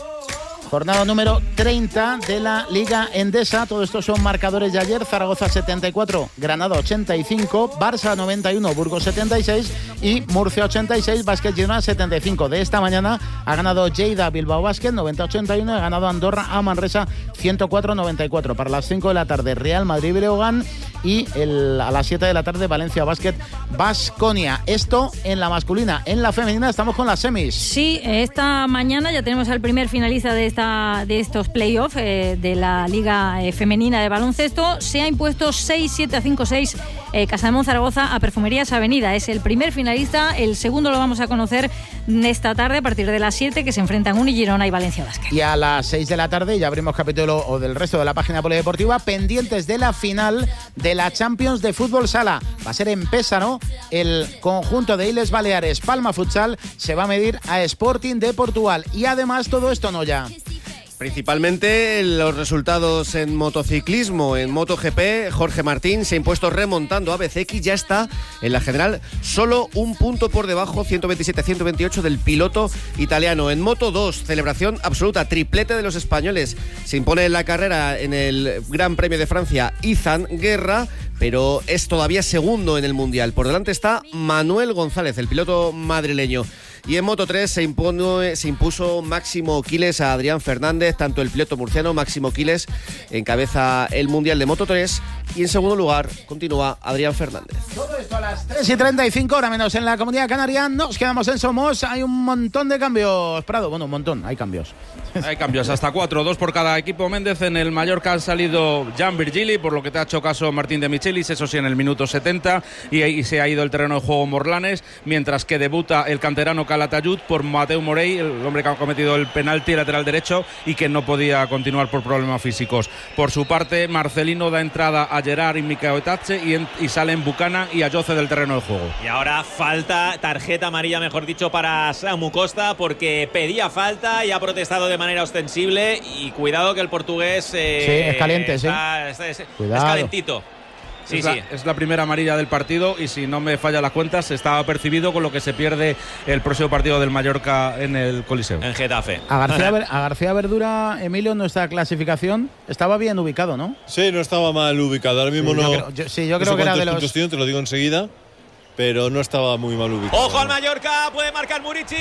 jornada número treinta de la Liga Endesa. Todo esto son marcadores de ayer. Zaragoza setenta y cuatro, Granada ochenta y cinco, Barça noventa y uno, Burgos setenta y seis y Murcia ochenta y seis, Básquet Girona setenta y cinco. De esta mañana ha ganado Lleida Bilbao Básquet noventa a ochenta y uno y ha ganado Andorra a Manresa ciento cuatro a noventa y cuatro. Para las cinco de la tarde Real Madrid Breogán y el, a las siete de la tarde Valencia Básquet Baskonia. Esto en la masculina. En la femenina estamos con las semis. Sí, esta mañana ya tenemos al primer finalista de esta de estos playoffs eh, de la Liga eh, Femenina de Baloncesto. Se ha impuesto seis siete a cinco seis eh, Casademón Zaragoza a Perfumerías Avenida. Es el primer finalista. El segundo lo vamos a conocer esta tarde a partir de las siete, que se enfrentan Uni Girona y Valencia Básquet. Y a las seis de la tarde ya abrimos capítulo o del resto de la página polideportiva, pendientes de la final de la Champions de Fútbol Sala. Va a ser en Pésaro. El conjunto de Illes Baleares Palma Futsal se va a medir a Sporting de Portugal. Y además todo esto no ya. Principalmente los resultados en motociclismo, en MotoGP. Jorge Martín se ha impuesto remontando a Bezeki, ya está en la general solo un punto por debajo, ciento veintisiete a ciento veintiocho del piloto italiano. En Moto dos, celebración absoluta, triplete de los españoles. Se impone en la carrera en el Gran Premio de Francia Izan Guerra, pero es todavía segundo en el Mundial. Por delante está Manuel González, el piloto madrileño. Y en Moto tres se, impone, se impuso Máximo Quiles a Adrián Fernández, tanto el piloto murciano. Máximo Quiles encabeza el Mundial de Moto tres y en segundo lugar continúa Adrián Fernández. Todo esto a las tres y treinta y cinco, hora menos en la Comunidad Canaria. Nos quedamos en Somos. Hay un montón de cambios, Prado. Bueno, un montón, hay cambios. Hay cambios, hasta cuatro, dos por cada equipo. Méndez, en el Mallorca han salido Jan Virgili, por lo que te ha hecho caso Martín de Michelis, eso sí, en el minuto setenta, y ahí se ha ido el terreno de juego Morlanes, mientras que debuta el canterano Calatayud por Mateu Morey, el hombre que ha cometido el penalti lateral derecho y que no podía continuar por problemas físicos. Por su parte, Marcelino da entrada a Gerard y Mikel Etache y, en, y salen Bucana y Ayoce del terreno de juego. Y ahora falta, tarjeta amarilla, mejor dicho, para Samu Costa, porque pedía falta y ha protestado de manera ostensible. Y cuidado que el portugués eh, sí, es caliente, está, sí. es, es, Cuidado. es calentito. Sí, es, sí. La, es la primera amarilla del partido y si no me falla las cuentas estaba percibido, con lo que se pierde el próximo partido del Mallorca en el Coliseo. En Getafe. A García, a García Verdura, Emilio, nuestra clasificación estaba bien ubicado, ¿no? Sí, no estaba mal ubicado. Ahora mismo sí, no. Yo creo, yo, sí, yo creo no sé que era de los. puntos tiene, te lo digo enseguida, pero no estaba muy mal ubicado. Ojo al Mallorca, puede marcar Murici.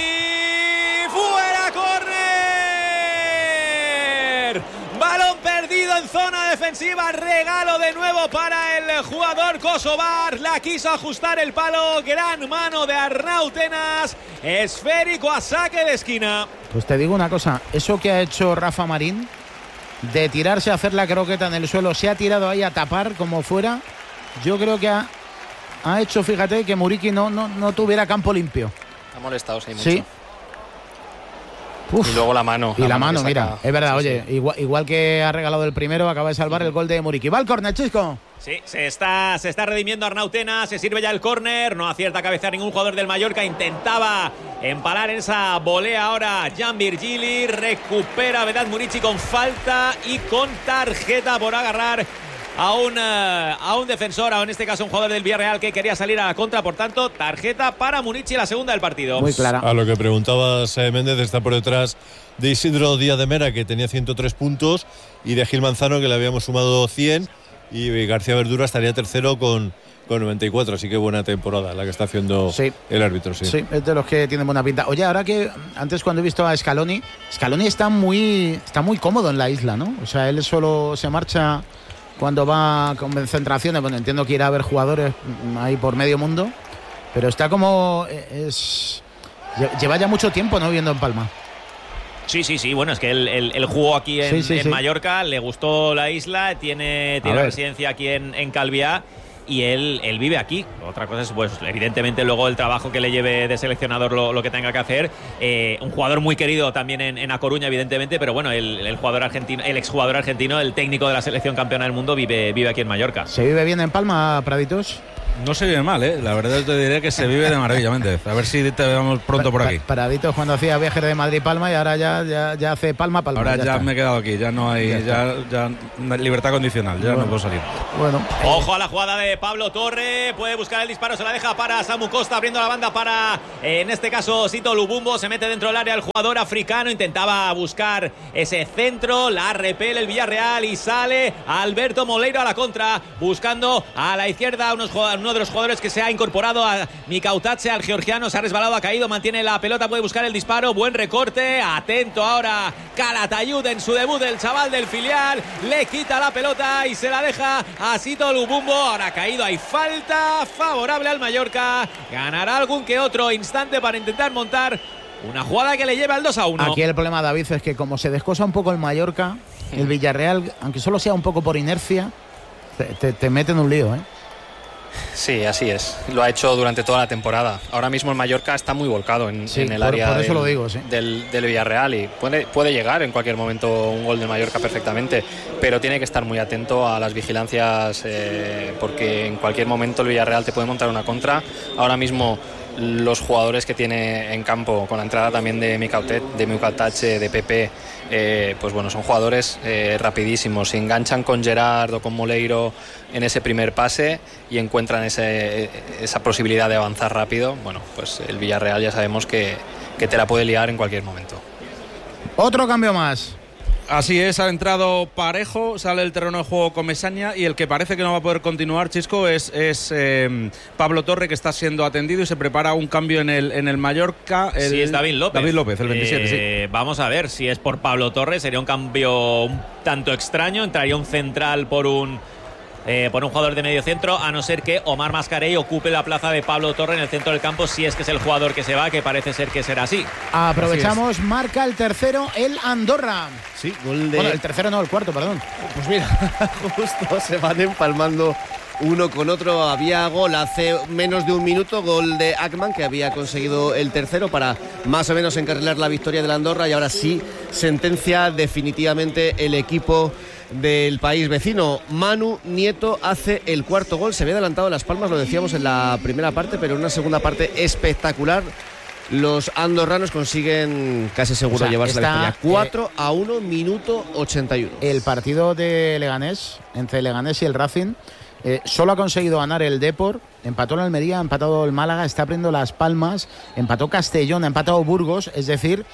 ¡Fuera, córner! Balón perdido en zona defensiva, regalo de nuevo para el jugador kosovar. La quiso ajustar el palo, gran mano de Arnau Tenas, esférico a saque de esquina. Pues te digo una cosa, eso que ha hecho Rafa Marín, de tirarse a hacer la croqueta en el suelo, se ha tirado ahí a tapar como fuera, yo creo que ha, ha hecho, fíjate, que Muriqui no, no, no tuviera campo limpio. Ha molestado, sí, mucho. Sí. Uf. Y luego la mano. Y la, la mano, mano mira, es verdad, sí, oye, sí. Igual, igual que ha regalado el primero, acaba de salvar el gol de Muriqui. Va el córner, Chisco. Sí, se está, se está redimiendo Arnau Tenas, se sirve ya el córner, no acierta a cabecear ningún jugador del Mallorca, intentaba empalar en esa volea ahora Jan Virgili, recupera Vedat Murici con falta y con tarjeta por agarrar a un, uh, a un defensor, o en este caso un jugador del Villarreal que quería salir a la contra. Por tanto, tarjeta para Murici, la segunda del partido. Muy clara. A lo que preguntabas, eh, Méndez, está por detrás de Isidro Díaz de Mera, que tenía ciento tres puntos, y de Gil Manzano, que le habíamos sumado cien, y García Verdura estaría tercero con, con noventa y cuatro, así que buena temporada la que está haciendo sí. el árbitro. Sí. sí, es de los que tienen buena pinta. Oye, ahora que antes cuando he visto a Scaloni, Scaloni está muy, está muy cómodo en la isla, ¿no? O sea, él solo se marcha cuando va con concentraciones. Bueno, entiendo que irá a ver jugadores ahí por medio mundo, pero está como es lleva ya mucho tiempo no viviendo en Palma. Sí, sí, sí, bueno, es que él, él, él jugó aquí en, sí, sí, en sí. Mallorca, le gustó la isla, tiene, tiene residencia aquí en, en Calviá y él, él vive aquí. Otra cosa es, pues, evidentemente luego el trabajo que le lleve de seleccionador lo, lo que tenga que hacer. Eh, un jugador muy querido también en, en A Coruña, evidentemente, pero bueno, el, el jugador argentino, el exjugador argentino, el técnico de la selección campeona del mundo, vive, vive aquí en Mallorca. ¿Se vive bien en Palma, Praditos? No se vive mal, ¿eh? La verdad te diré que se vive de maravilla, Méndez. A ver si te vemos pronto por aquí. Praditos cuando hacía viajes de Madrid-Palma y ahora ya, ya, ya hace Palma-Palma. Ahora ya, ya me he quedado aquí, ya no hay ya, ya, ya libertad condicional, ya bueno, no puedo salir. Bueno. Ojo a la jugada de Pablo Torre, puede buscar el disparo, se la deja para Samu Costa, abriendo la banda para, eh, en este caso, Sito Lubumbo, se mete dentro del área el jugador africano, intentaba buscar ese centro, la repele el Villarreal y sale Alberto Moleiro a la contra, buscando a la izquierda unos, uno de los jugadores que se ha incorporado a Mikautache, al georgiano, se ha resbalado, ha caído, mantiene la pelota, puede buscar el disparo, buen recorte, atento ahora Calatayud en su debut del chaval del filial, le quita la pelota y se la deja a Sito Lubumbo, ahora ha caído, hay falta favorable al Mallorca, ganará algún que otro instante para intentar montar una jugada que le lleva al dos a uno. Aquí el problema, David, es que como se descosa un poco el Mallorca, el Villarreal, aunque solo sea un poco por inercia, te, te, te mete en un lío, ¿eh? Sí, así es. Lo ha hecho durante toda la temporada. Ahora mismo el Mallorca está muy volcado en, sí, en el por, área por eso del, lo digo, sí. del, del Villarreal y puede, puede llegar en cualquier momento un gol del Mallorca perfectamente, pero tiene que estar muy atento a las vigilancias eh, porque en cualquier momento el Villarreal te puede montar una contra. Ahora mismo los jugadores que tiene en campo, con la entrada también de Mikautet, de Mikautache, de Pepe, eh, pues bueno, son jugadores eh, rapidísimos. Se enganchan con Gerard o con Moleiro en ese primer pase y encuentran ese, esa posibilidad de avanzar rápido. Bueno, pues el Villarreal ya sabemos que, que te la puede liar en cualquier momento. Otro cambio más. Así es, ha entrado Parejo, sale el terreno de juego Comesaña y el que parece que no va a poder continuar, Chisco, es, es eh, Pablo Torre, que está siendo atendido y se prepara un cambio en el, en el Mallorca. El, sí, es David López. David López, el veintisiete, eh, sí. Vamos a ver si es por Pablo Torre, sería un cambio un tanto extraño, entraría un central por un... Eh, por un jugador de medio centro, a no ser que Omar Mascarell ocupe la plaza de Pablo Torre en el centro del campo, si es que es el jugador que se va, que parece ser que será así. Aprovechamos, así marca el tercero el Andorra. Sí, gol de... Bueno, el tercero no, el cuarto, perdón. Pues mira, justo se van empalmando uno con otro. Había gol hace menos de un minuto, gol de Ackman, que había conseguido el tercero para más o menos encarrilar la victoria del Andorra, y ahora sí sentencia definitivamente el equipo del país vecino. Manu Nieto hace el cuarto gol, se había adelantado Las Palmas, lo decíamos en la primera parte, pero en una segunda parte espectacular los andorranos consiguen casi seguro, o sea, llevarse la victoria. cuatro a uno, minuto ochenta y uno. El partido de Leganés, entre Leganés y el Racing, eh, solo ha conseguido ganar el Depor, empató el Almería, ha empatado el Málaga, está abriendo Las Palmas, empató Castellón, ha empatado Burgos, es decir...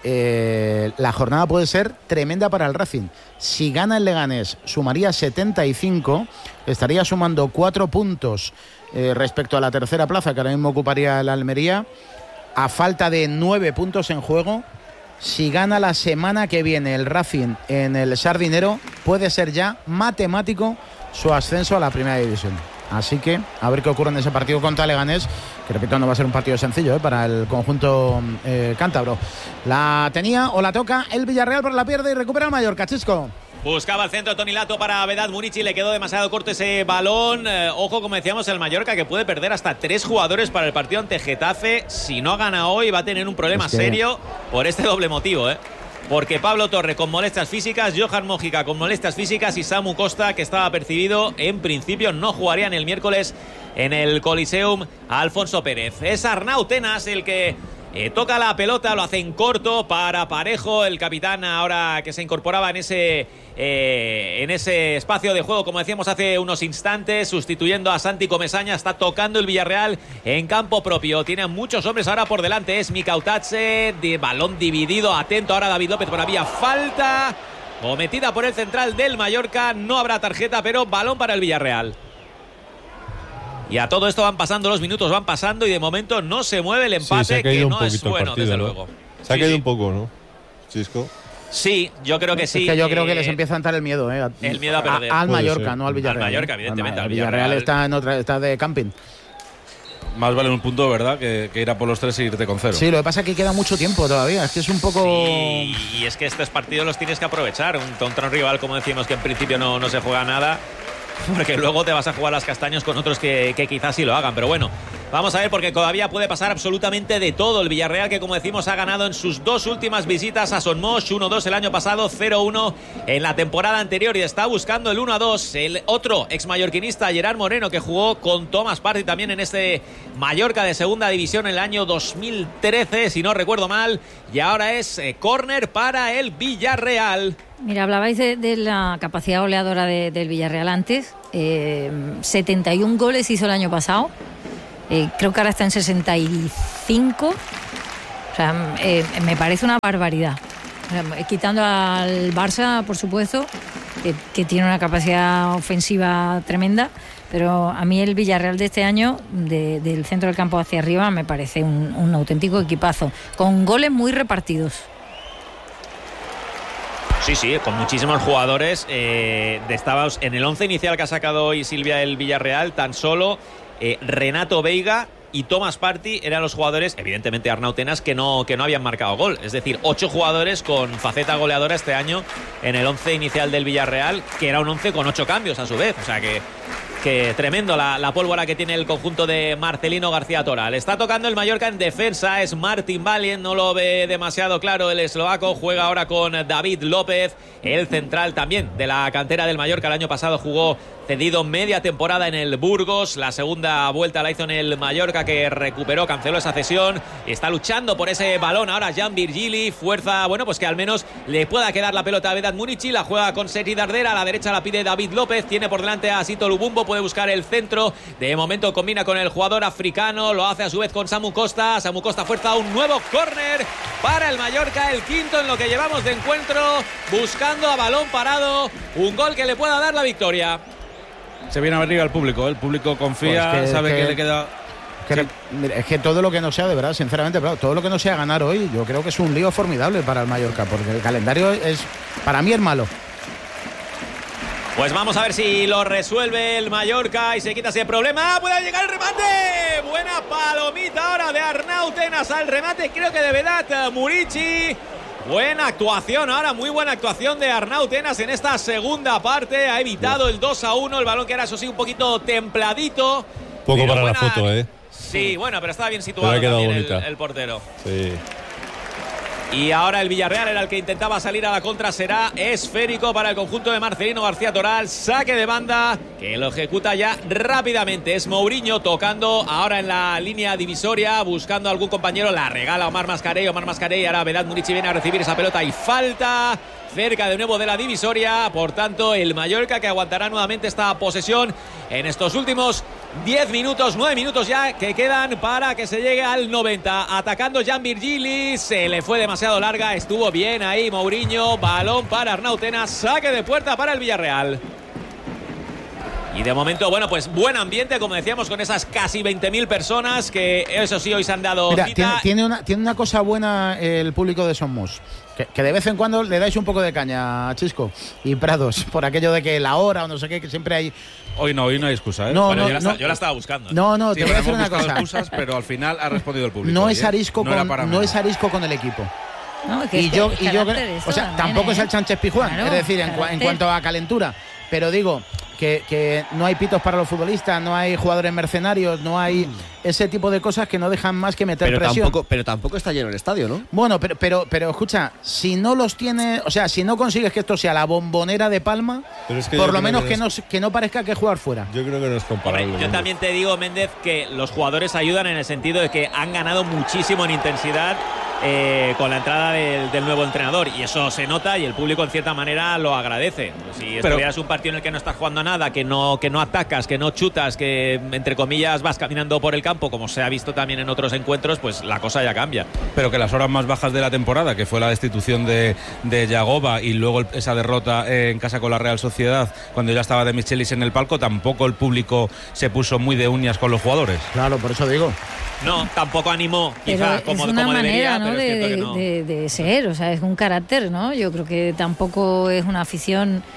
Eh, la jornada puede ser tremenda para el Racing. Si gana el Leganés, sumaría setenta y cinco, estaría sumando cuatro puntos eh, respecto a la tercera plaza que ahora mismo ocuparía el Almería, a falta de nueve puntos en juego. Si gana la semana que viene el Racing en el Sardinero, puede ser ya matemático su ascenso a la primera división. Así que a ver qué ocurre en ese partido contra Leganés, que repito, no va a ser un partido sencillo ¿eh? para el conjunto eh, cántabro. La tenía o la toca el Villarreal, pero la pierde y recupera el Mallorca. Chisco. Buscaba el centro Toni Lato para Vedat Murici, le quedó demasiado corto ese balón. Eh, ojo, como decíamos, el Mallorca, que puede perder hasta tres jugadores para el partido ante Getafe. Si no gana hoy, va a tener un problema es que... serio por este doble motivo, ¿eh? Porque Pablo Torre con molestias físicas, Johan Mojica con molestias físicas y Samu Costa, que estaba percibido, en principio no jugarían el miércoles en el Coliseum Alfonso Pérez. Es Arnau Tenas el que eh, toca la pelota, lo hace en corto para Parejo, el capitán ahora que se incorporaba en ese, eh, en ese espacio de juego, como decíamos hace unos instantes, sustituyendo a Santi Comesaña. Está tocando el Villarreal en campo propio, tiene muchos hombres ahora por delante, es Mikautache, de balón dividido, atento ahora David López, pero había falta cometida por el central del Mallorca, no habrá tarjeta, pero balón para el Villarreal. Y a todo esto van pasando los minutos, van pasando y de momento no se mueve el empate, sí, que no es bueno, partido, desde ¿no? luego. Se ha sí, caído sí. un poco, ¿no, Chisco? Sí, yo creo que sí. Es que yo creo eh, que les empieza a entrar el miedo, ¿eh? El miedo a perder. A, al Puede Mallorca, ser. no al Villarreal. Al Mallorca, evidentemente. Al Al Villarreal, Villarreal está, en otra, está de camping. más vale un punto, ¿verdad?, que, que ir a por los tres e irte con cero. Sí, lo que pasa es que queda mucho tiempo todavía, es que es un poco... Sí, y es que estos partidos los tienes que aprovechar, un, contra un rival, como decimos, que en principio no, no se juega nada, porque luego te vas a jugar las castañas con otros que, que quizás sí lo hagan, pero bueno, vamos a ver, porque todavía puede pasar absolutamente de todo. El Villarreal, que como decimos ha ganado en sus dos últimas visitas a Son Moix, uno dos el año pasado, cero uno en la temporada anterior, y está buscando el uno a dos el otro exmallorquinista, Gerard Moreno, que jugó con Thomas Partey también en este Mallorca de segunda división en el año dos mil trece, si no recuerdo mal, y ahora es eh, córner para el Villarreal. Mira, hablabais de, de la capacidad goleadora de, del Villarreal antes. Eh, setenta y un goles hizo el año pasado. Eh, creo que ahora está en sesenta y cinco. O sea, eh, me parece una barbaridad. O sea, quitando al Barça, por supuesto, que, que tiene una capacidad ofensiva tremenda. Pero a mí el Villarreal de este año, de, del centro del campo hacia arriba, me parece un, un auténtico equipazo. Con goles muy repartidos. Sí, sí, con muchísimos jugadores. Eh, estábamos en el once inicial que ha sacado hoy Silvia el Villarreal, tan solo eh, Renato Veiga y Thomas Partey eran los jugadores, evidentemente Arnau Tenas, que no, que no habían marcado gol. Es decir, ocho jugadores con faceta goleadora este año en el once inicial del Villarreal, que era un once con ocho cambios a su vez. O sea que... que tremendo la, la pólvora que tiene el conjunto de Marcelino García Toral. Está tocando el Mallorca en defensa, es Martin Valien, no lo ve demasiado claro el eslovaco, juega ahora con David López, el central también de la cantera del Mallorca. El año pasado jugó cedido media temporada en el Burgos, la segunda vuelta la hizo en el Mallorca, que recuperó, canceló esa cesión, está luchando por ese balón ahora Jan Virgili, fuerza, bueno, pues que al menos le pueda quedar la pelota a Vedat Munichi, la juega con Sergi Dardera, a la derecha la pide David López, tiene por delante a Sito Lubumbo, puede buscar el centro, de momento combina con el jugador africano, lo hace a su vez con Samu Costa, Samu Costa fuerza un nuevo córner para el Mallorca, el quinto en lo que llevamos de encuentro, buscando a balón parado un gol que le pueda dar la victoria. Se viene a arriba el público, ¿eh? El público confía, pues que, sabe que, que le queda... Que, sí. Es que todo lo que no sea, de verdad, sinceramente, pero todo lo que no sea ganar hoy, yo creo que es un lío formidable para el Mallorca, porque el calendario es, para mí es malo. Pues vamos a ver si lo resuelve el Mallorca y se quita ese problema. ¡Puede llegar el remate! Buena palomita ahora de Arnau Tenas al remate, creo que de Vedat Munichi. Buena actuación ahora, muy buena actuación de Arnau Tenas en esta segunda parte. Ha evitado el dos a uno, el balón que era, eso sí, un poquito templadito. Poco para buena... la foto, ¿eh? Sí, bueno, pero estaba bien situado también el, el portero. Sí. Y ahora el Villarreal era el que intentaba salir a la contra, será esférico para el conjunto de Marcelino García Toral, saque de banda que lo ejecuta ya rápidamente, es Mourinho tocando ahora en la línea divisoria, buscando a algún compañero, la regala Omar Mascarell, Omar Mascarell, ahora Vedat Munichi viene a recibir esa pelota y falta cerca de nuevo de la divisoria, por tanto el Mallorca que aguantará nuevamente esta posesión en estos últimos diez minutos, nueve minutos ya que quedan para que se llegue al noventa, atacando Jan Virgili, se le fue demasiado larga, estuvo bien ahí Mourinho, balón para Arnau Tenas, saque de puerta para el Villarreal. Y de momento, bueno, pues buen ambiente, como decíamos, con esas casi veinte mil personas que, eso sí, hoy se han dado Mira, cita. Tiene, tiene, una, tiene una cosa buena el público de Son Moix, que, que de vez en cuando le dais un poco de caña a Chisco y Prados, por aquello de que la hora o no sé qué, que siempre hay... Hoy no, hoy no hay excusa, ¿eh? No, bueno, no, yo, la no, estaba, yo la estaba buscando. No, no, sí, te voy a decir una cosa. Excusas, pero al final ha respondido el público. No hoy, es ¿eh? arisco no con, no es arisco con el equipo. No, es que y es yo, que y yo eso o sea, también, tampoco ¿eh? es el Sánchez Pizjuán, Claro, es decir, en, en cuanto a calentura. Pero digo que, que no hay pitos para los futbolistas, no hay jugadores mercenarios, no hay ese tipo de cosas que no dejan más que meter pero presión. Tampoco, pero tampoco está lleno el estadio, ¿no? Bueno, pero, pero, pero escucha, si no los tiene, o sea, si no consigues que esto sea la Bombonera de Palma, Pero es que por lo menos que que no, no, que no parezca que jugar fuera. Yo creo que no es comparable. Hombre, yo también te digo, Méndez, que los jugadores ayudan en el sentido de que han ganado muchísimo en intensidad eh, con la entrada del, del nuevo entrenador, y eso se nota y el público en cierta manera lo agradece. Si estuvieras un partido en el que no estás jugando a nada, que no, que no atacas, que no chutas, que entre comillas vas caminando por el campo, como se ha visto también en otros encuentros, pues la cosa ya cambia. Pero que las horas más bajas de la temporada, que fue la destitución de, de Yagoba y luego esa derrota en casa con la Real Sociedad, cuando ya estaba de Michelis en el palco, tampoco el público se puso muy de uñas con los jugadores. Claro, por eso digo. No, tampoco animó, quizá, pero como, es una como manera, debería, ¿no? pero de, es cierto que no. de, de ser, o sea, es un carácter, ¿no? Yo creo que tampoco es una afición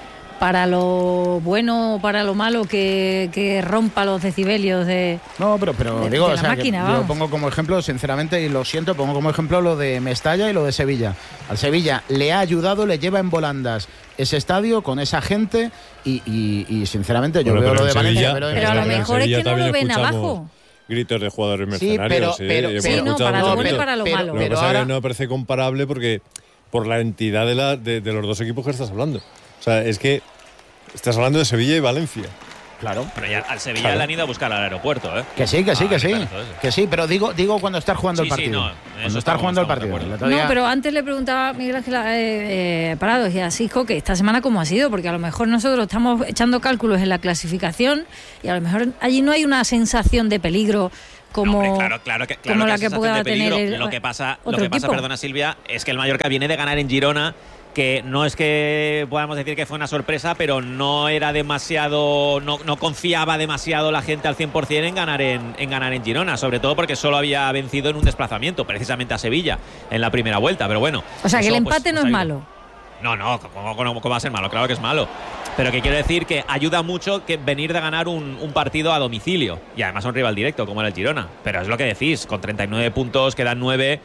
para lo bueno o para lo malo que, que rompa los decibelios de No, pero, pero de, digo, de o la sea, máquina, que yo pongo como ejemplo, sinceramente, y lo siento, pongo como ejemplo lo de Mestalla y lo de Sevilla. Al Sevilla le ha ayudado, le lleva en volandas ese estadio con esa gente y, y, y sinceramente yo bueno, veo lo de Sevilla, Valencia. Pero, pero a lo mejor es que no lo ven abajo. Gritos de jugadores Sí, mercenarios. pero, pero, ¿eh? sí, no, para lo bueno y para lo pero, malo. Lo que pero pasa ahora... es que no me parece comparable porque por la entidad de, la, de, de los dos equipos que estás hablando. O sea, es que estás hablando de Sevilla y Valencia. Claro. Pero ya al Sevilla Claro. le han ido a buscar al aeropuerto, ¿eh? Que sí, que sí, Ah, que sí. claro, entonces. Que sí, pero digo, digo cuando estás jugando Sí, el partido. sí, no, cuando eso estás jugando el estamos- partido. estamos de El otro día- No, pero antes le preguntaba a Miguel Ángel eh, eh, Parado y a Sisco que esta semana cómo ha sido, porque a lo mejor nosotros estamos echando cálculos en la clasificación y a lo mejor allí no hay una sensación de peligro como, Hombre, claro, claro que, claro como que la hay que sensación pueda de peligro. tener el, Lo que pasa, lo otro que pasa equipo. perdona Silvia, es que el Mallorca viene de ganar en Girona, que no es que podamos decir que fue una sorpresa, pero no era demasiado, no, no confiaba demasiado la gente al cien por ciento en ganar en, en ganar en Girona, sobre todo porque solo había vencido en un desplazamiento, precisamente a Sevilla, en la primera vuelta, pero bueno. O sea, que el eso, pues, empate no pues, es ahí- malo. No, no, ¿cómo, cómo- cómo va a ser malo? Claro que es malo. Pero que quiero decir que ayuda mucho que venir de ganar un, un partido a domicilio. Y además a un rival directo, como era el Girona. Pero es lo que decís, con treinta y nueve puntos, quedan nueve.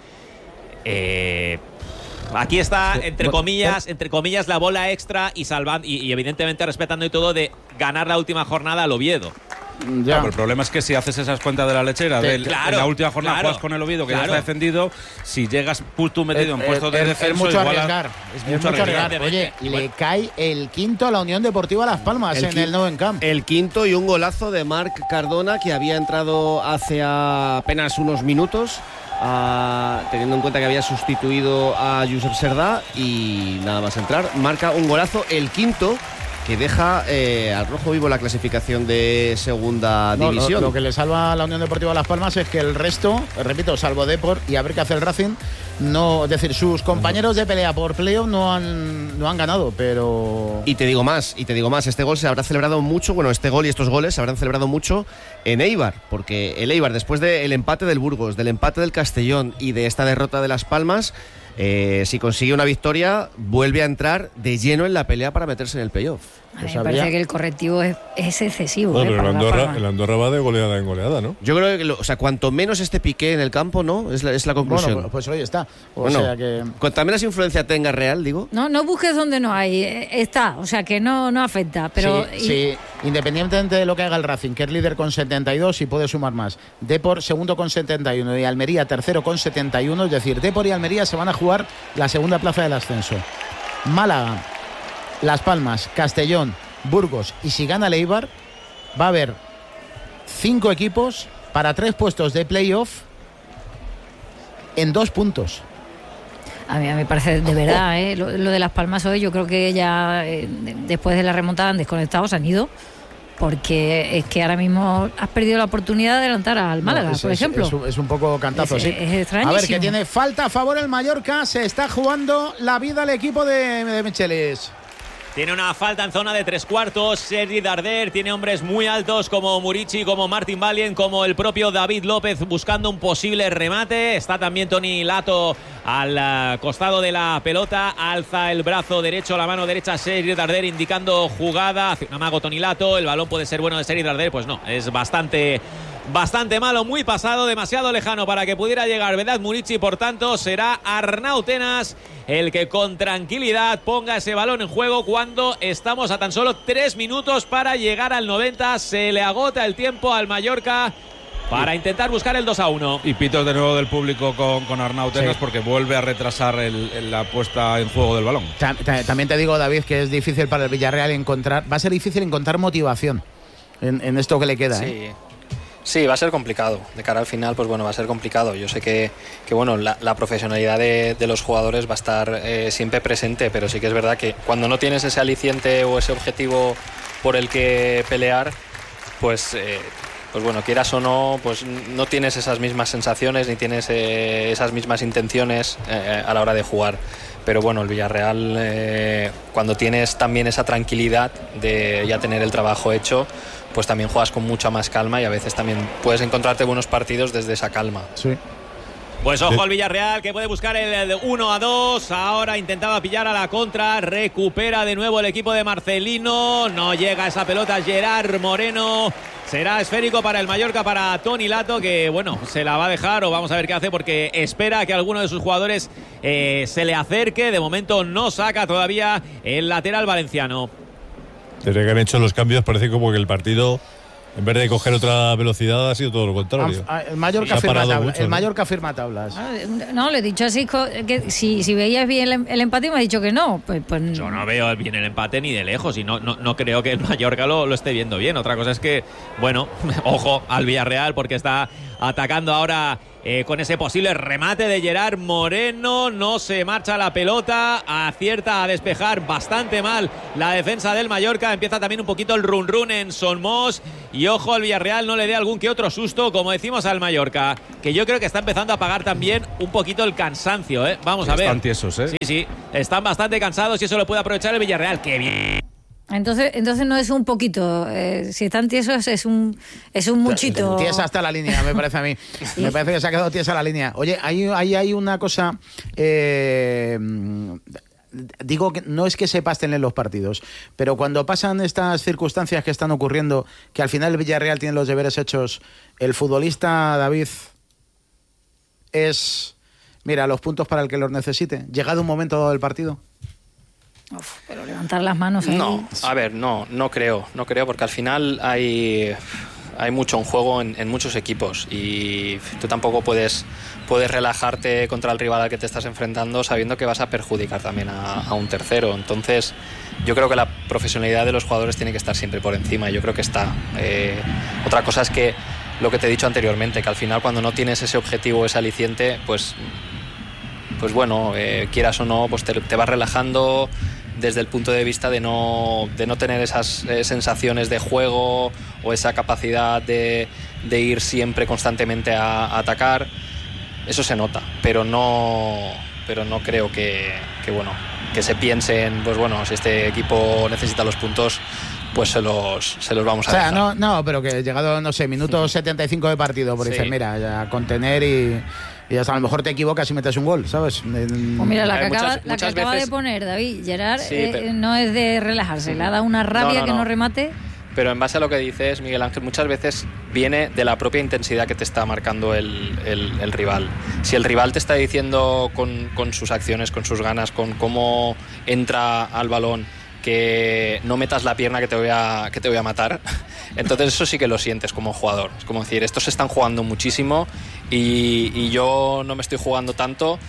Eh, aquí está, entre comillas, entre comillas, la bola extra y salvando, y, y evidentemente respetando y todo de ganar la última jornada al Oviedo. Claro, pero el problema es que si haces esas cuentas de la lechera, de, Claro, en la última jornada claro, juegas con el Oviedo, que claro. ya está defendido, si llegas pu- tú metido en Eh, puestos de eh, descenso, es mucho igual a- arriesgar. es Es mucho mucho arriesgar. arriesgar. Oye, le cae el quinto a la Unión Deportiva Las Palmas El en qui- el Neuen Camp. El quinto y un golazo de Marc Cardona, que había entrado hace apenas unos minutos, ah, teniendo en cuenta que había sustituido a Josep Serdá, y nada más entrar, marca un golazo, el quinto, que deja eh, al rojo vivo la clasificación de segunda No, lo, división. lo que le salva a la Unión Deportiva Las Palmas es que el resto, repito, salvo Depor y a ver qué hace el Racing, no, es decir, sus compañeros de pelea por playoff no han, no han ganado, pero... Y te digo más, y te digo más, este gol se habrá celebrado mucho, bueno, este gol y estos goles se habrán celebrado mucho en Eibar, porque el Eibar, después del empate del Burgos, del empate del Castellón y de esta derrota de Las Palmas, eh, si consigue una victoria, vuelve a entrar de lleno en la pelea para meterse en el playoff. A mí me parece que el correctivo es, es excesivo. Bueno, eh, pero el para Las Andorra, Palmas. el Andorra va de goleada en goleada, ¿no? Yo creo que, lo- o sea, cuanto menos este Piqué en el campo, ¿no? Es la, es la conclusión. Bueno, pues hoy está. O Bueno, sea que... cuanta menos influencia tenga Real, digo. No, no busques donde no hay, eh, está, o sea que no, no afecta. Pero sí, y- sí, independientemente de lo que haga el Racing, que es líder con setenta y dos y puede sumar más. Depor segundo con setenta y uno y Almería tercero con setenta y uno, es decir, Depor y Almería se van a jugar la segunda plaza del ascenso. Málaga, Las Palmas, Castellón, Burgos y si gana el Eibar, va a haber cinco equipos para tres puestos de playoff en dos puntos. A mí me parece de verdad, ¿eh? lo, lo de Las Palmas hoy, yo creo que ya eh, de- después de la remontada han desconectado, se han ido, porque es que ahora mismo has perdido la oportunidad de adelantar al Málaga, No, es, por es- ejemplo. Es, un- es un poco cantazo, Es- sí. es extrañísimo. A ver, que tiene falta a favor el Mallorca. Se está jugando la vida el equipo de, de Michelis. Tiene una falta en zona de tres cuartos. Sergi Darder tiene hombres muy altos como Murici, como Martin Valien, como el propio David López buscando un posible remate. Está también Toni Lato al uh, costado de la pelota. Alza el brazo derecho, la mano derecha Sergi Darder indicando jugada. Hace un amago Toni Lato. El balón puede ser bueno de Sergi Darder. Pues no, es bastante... Bastante malo, muy pasado, demasiado lejano para que pudiera llegar Vedat Murici. Por tanto, será Arnau Tenas el que con tranquilidad ponga ese balón en juego cuando estamos a tan solo tres minutos para llegar al noventa. Se le agota el tiempo al Mallorca para intentar buscar el dos a uno. Y pitos de nuevo del público con, con Arnau Tenas, Sí. porque vuelve a retrasar el- el- la puesta en juego del balón. Ta- ta- También te digo, David, que es difícil para el Villarreal encontrar, va a ser difícil encontrar motivación en, en esto que le queda. ¿eh? Sí. Sí, va a ser complicado. De cara al final, pues bueno, va a ser complicado. Yo sé que, que bueno, la, la profesionalidad de, de los jugadores va a estar eh, siempre presente, pero sí que es verdad que cuando no tienes ese aliciente o ese objetivo por el que pelear, pues, eh, pues bueno, quieras o no, pues no tienes esas mismas sensaciones ni tienes eh, esas mismas intenciones eh, a la hora de jugar. Pero bueno, el Villarreal, eh, cuando tienes también esa tranquilidad de ya tener el trabajo hecho, pues también juegas con mucha más calma y a veces también puedes encontrarte buenos partidos desde esa calma. Sí. Pues ojo al Villarreal, que puede buscar el uno a dos. Ahora intentaba pillar a la contra. Recupera de nuevo el equipo de Marcelino. No llega esa pelota Gerard Moreno. Será esférico para el Mallorca, para Toni Lato, que bueno, se la va a dejar o vamos a ver qué hace, porque espera que alguno de sus jugadores eh, se le acerque. De momento no saca todavía el lateral valenciano. Desde que han hecho los cambios parece como que el partido, en vez de coger otra velocidad, ha sido todo lo contrario. El Mallorca firma tablas. Mucho, el ¿no? Mallorca firma tablas. No, le he dicho así que si, si veías bien el, el empate, me ha dicho que no. Pues, pues... Yo no veo bien el empate ni de lejos y no, no, no creo que el Mallorca lo, lo esté viendo bien. Otra cosa es que, bueno, ojo al Villarreal, porque está atacando ahora eh, con ese posible remate de Gerard Moreno. No se marcha la pelota, acierta a despejar bastante mal la defensa del Mallorca. Empieza también un poquito el run run en Son Mos. Y ojo al Villarreal, no le dé algún que otro susto, como decimos al Mallorca, que yo creo que está empezando a pagar también un poquito el cansancio, ¿eh? Vamos sí, a ver. Están tiesos, ¿eh? Sí, sí, están bastante cansados y eso lo puede aprovechar el Villarreal. ¡Qué bien! Entonces, entonces no es un poquito, eh, si están tiesos es un es un muchito. Tiesa hasta la línea, me parece a mí. ¿Sí? Me parece que se ha quedado tiesa la línea. Oye, ahí hay, hay una cosa. Eh, digo que no es que se pasten en los partidos, pero cuando pasan estas circunstancias que están ocurriendo, que al final el Villarreal tiene los deberes hechos, el futbolista David es, mira, los puntos para el que los necesite, llegado un momento dado del partido. Uf, pero levantar las manos ahí. No, a ver, no, no creo, no creo, porque al final hay, hay mucho en juego en, en muchos equipos y tú tampoco puedes, puedes relajarte contra el rival al que te estás enfrentando sabiendo que vas a perjudicar también a, a un tercero. Entonces, yo creo que la profesionalidad de los jugadores tiene que estar siempre por encima. Yo creo que está. Eh, otra cosa es que lo que te he dicho anteriormente, que al final cuando no tienes ese objetivo, ese aliciente, pues, pues bueno, eh, quieras o no, pues te, te vas relajando desde el punto de vista de no, de no tener esas eh, sensaciones de juego o esa capacidad de, de ir siempre constantemente a, a atacar. Eso se nota, pero no, pero no creo que, que, bueno, que se piense en, pues bueno, si este equipo necesita los puntos, pues se los, se los vamos a o sea, dejar. No, no, pero que llegado, no sé, minuto setenta y cinco de partido, por sí. Dices, mira, ya contener y... Y hasta a lo mejor te equivocas y metes un gol, ¿sabes? Pues mira, la que acaba, muchas, la que acaba veces... de poner David Gerard sí, eh, pero... no es de relajarse, le ha dado una rabia no, no, que no. no remate. Pero en base a lo que dices, Miguel Ángel, muchas veces viene de la propia intensidad que te está marcando el, el, el rival. Si el rival te está diciendo con, con sus acciones, con sus ganas, con cómo entra al balón, que no metas la pierna que te voy a, que te voy a matar, entonces eso sí que lo sientes como jugador. Es como decir, estos se están jugando muchísimo y, y yo no me estoy jugando tanto.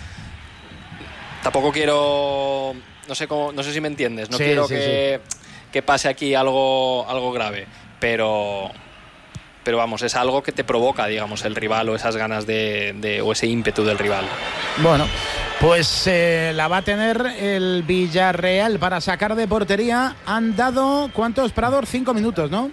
Tampoco quiero, no sé cómo, no sé si me entiendes, no sí, quiero sí, que, sí. que pase aquí algo, algo grave, pero pero vamos, es algo que te provoca, digamos, el rival o esas ganas de, de o ese ímpetu del rival. Bueno, pues eh, la va a tener el Villarreal para sacar de portería. Han dado, ¿cuántos, Prador? Cinco minutos, ¿no?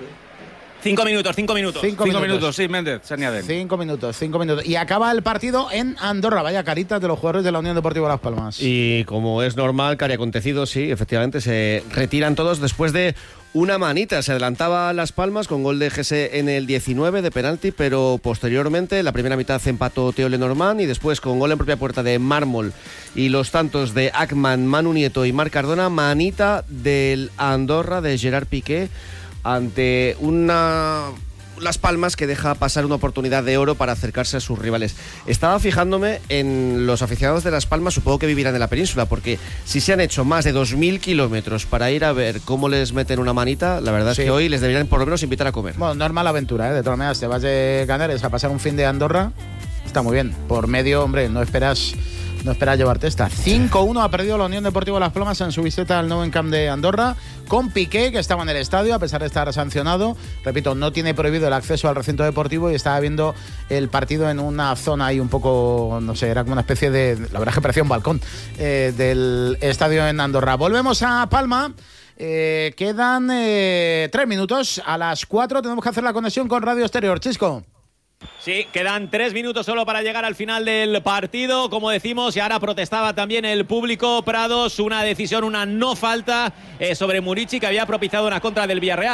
Cinco minutos, cinco minutos. Cinco, cinco minutos. minutos, sí, Méndez, se añaden. Cinco minutos, cinco minutos. Y acaba el partido en Andorra. Vaya caritas de los jugadores de la Unión Deportiva Las Palmas. Y como es normal, que haya acontecido, sí, efectivamente, se retiran todos después de una manita. Se adelantaba Las Palmas con gol de Gese en el diecinueve de penalti, pero posteriormente, la primera mitad empató Teo Lenormand y después con gol en propia puerta de Mármol y los tantos de Ackman, Manu Nieto y Marc Cardona, manita del Andorra de Gerard Piqué ante una Las Palmas que deja pasar una oportunidad de oro para acercarse a sus rivales. Estaba fijándome en los aficionados de Las Palmas, supongo que vivirán en la península, porque si se han hecho más de dos mil kilómetros para ir a ver cómo les meten una manita, la verdad sí. es que hoy les deberían por lo menos invitar a comer. Bueno, normal aventura, ¿eh? De todas maneras, te vas de Canarias a pasar un fin de Andorra, está muy bien. Por medio, hombre, no esperas... No esperas llevarte esta. cinco uno ha perdido la Unión Deportiva Las Palmas en su visita al Nou Camp de Andorra, con Piqué, que estaba en el estadio a pesar de estar sancionado. Repito, no tiene prohibido el acceso al recinto deportivo y estaba viendo el partido en una zona ahí un poco, no sé, era como una especie de, la verdad es que parecía un balcón eh, del estadio en Andorra. Volvemos a Palma. Eh, quedan eh, tres minutos. A las cuatro tenemos que hacer la conexión con Radio Exterior. Chisco. Sí, quedan tres minutos solo para llegar al final del partido, como decimos, y ahora protestaba también el público. Prados, una decisión, una no falta eh, sobre Murici, que había propiciado una contra del Villarreal.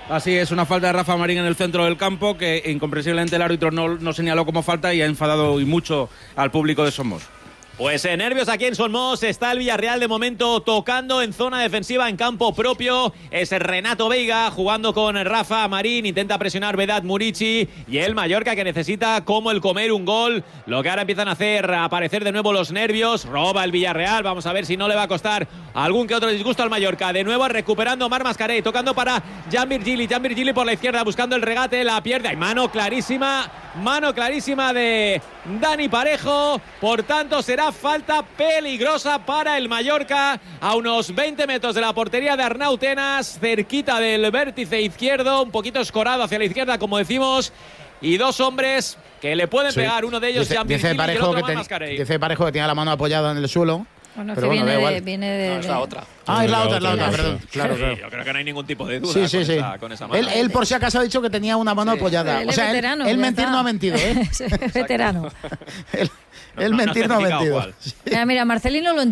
Así es, una falta de Rafa Marín en el centro del campo que incomprensiblemente el árbitro no, no señaló como falta y ha enfadado y mucho al público de Somos. Pues eh, nervios aquí en Somos, está el Villarreal de momento tocando en zona defensiva en campo propio, es Renato Veiga jugando con Rafa Marín, intenta presionar Vedat Murici y el Mallorca que necesita como el comer un gol, lo que ahora empiezan a hacer aparecer de nuevo los nervios, roba el Villarreal, vamos a ver si no le va a costar algún que otro disgusto al Mallorca, de nuevo recuperando Marc Mascarell, tocando para Jan Virgili, Jan Virgili por la izquierda buscando el regate, la pierde, hay mano clarísima, mano clarísima de Dani Parejo, por tanto será falta peligrosa para el Mallorca a unos veinte metros de la portería de Arnau Tenas, cerquita del vértice izquierdo, un poquito escorado hacia la izquierda como decimos, y dos hombres que le pueden sí. pegar, uno de ellos dice, Jan dice Virgili Parejo y el otro que Mascarell. Dice Parejo que tiene la mano apoyada en el suelo. Bueno, pero que bueno, viene, da de, igual. viene de, No, es la otra. Ah, es la otra, es la otra, otra. perdón. Claro, Sí, claro. yo creo que no hay ningún tipo de duda Sí, sí, con, sí. esa, con esa mano. Él, él por si acaso ha dicho que tenía una mano Sí. apoyada. Él o es sea, veterano, él, él ya mentir está. no ha mentido, ¿eh? Es veterano. él No, él no, mentir no no ha ha mentido. cuál. Mira, mira, Marcelino lo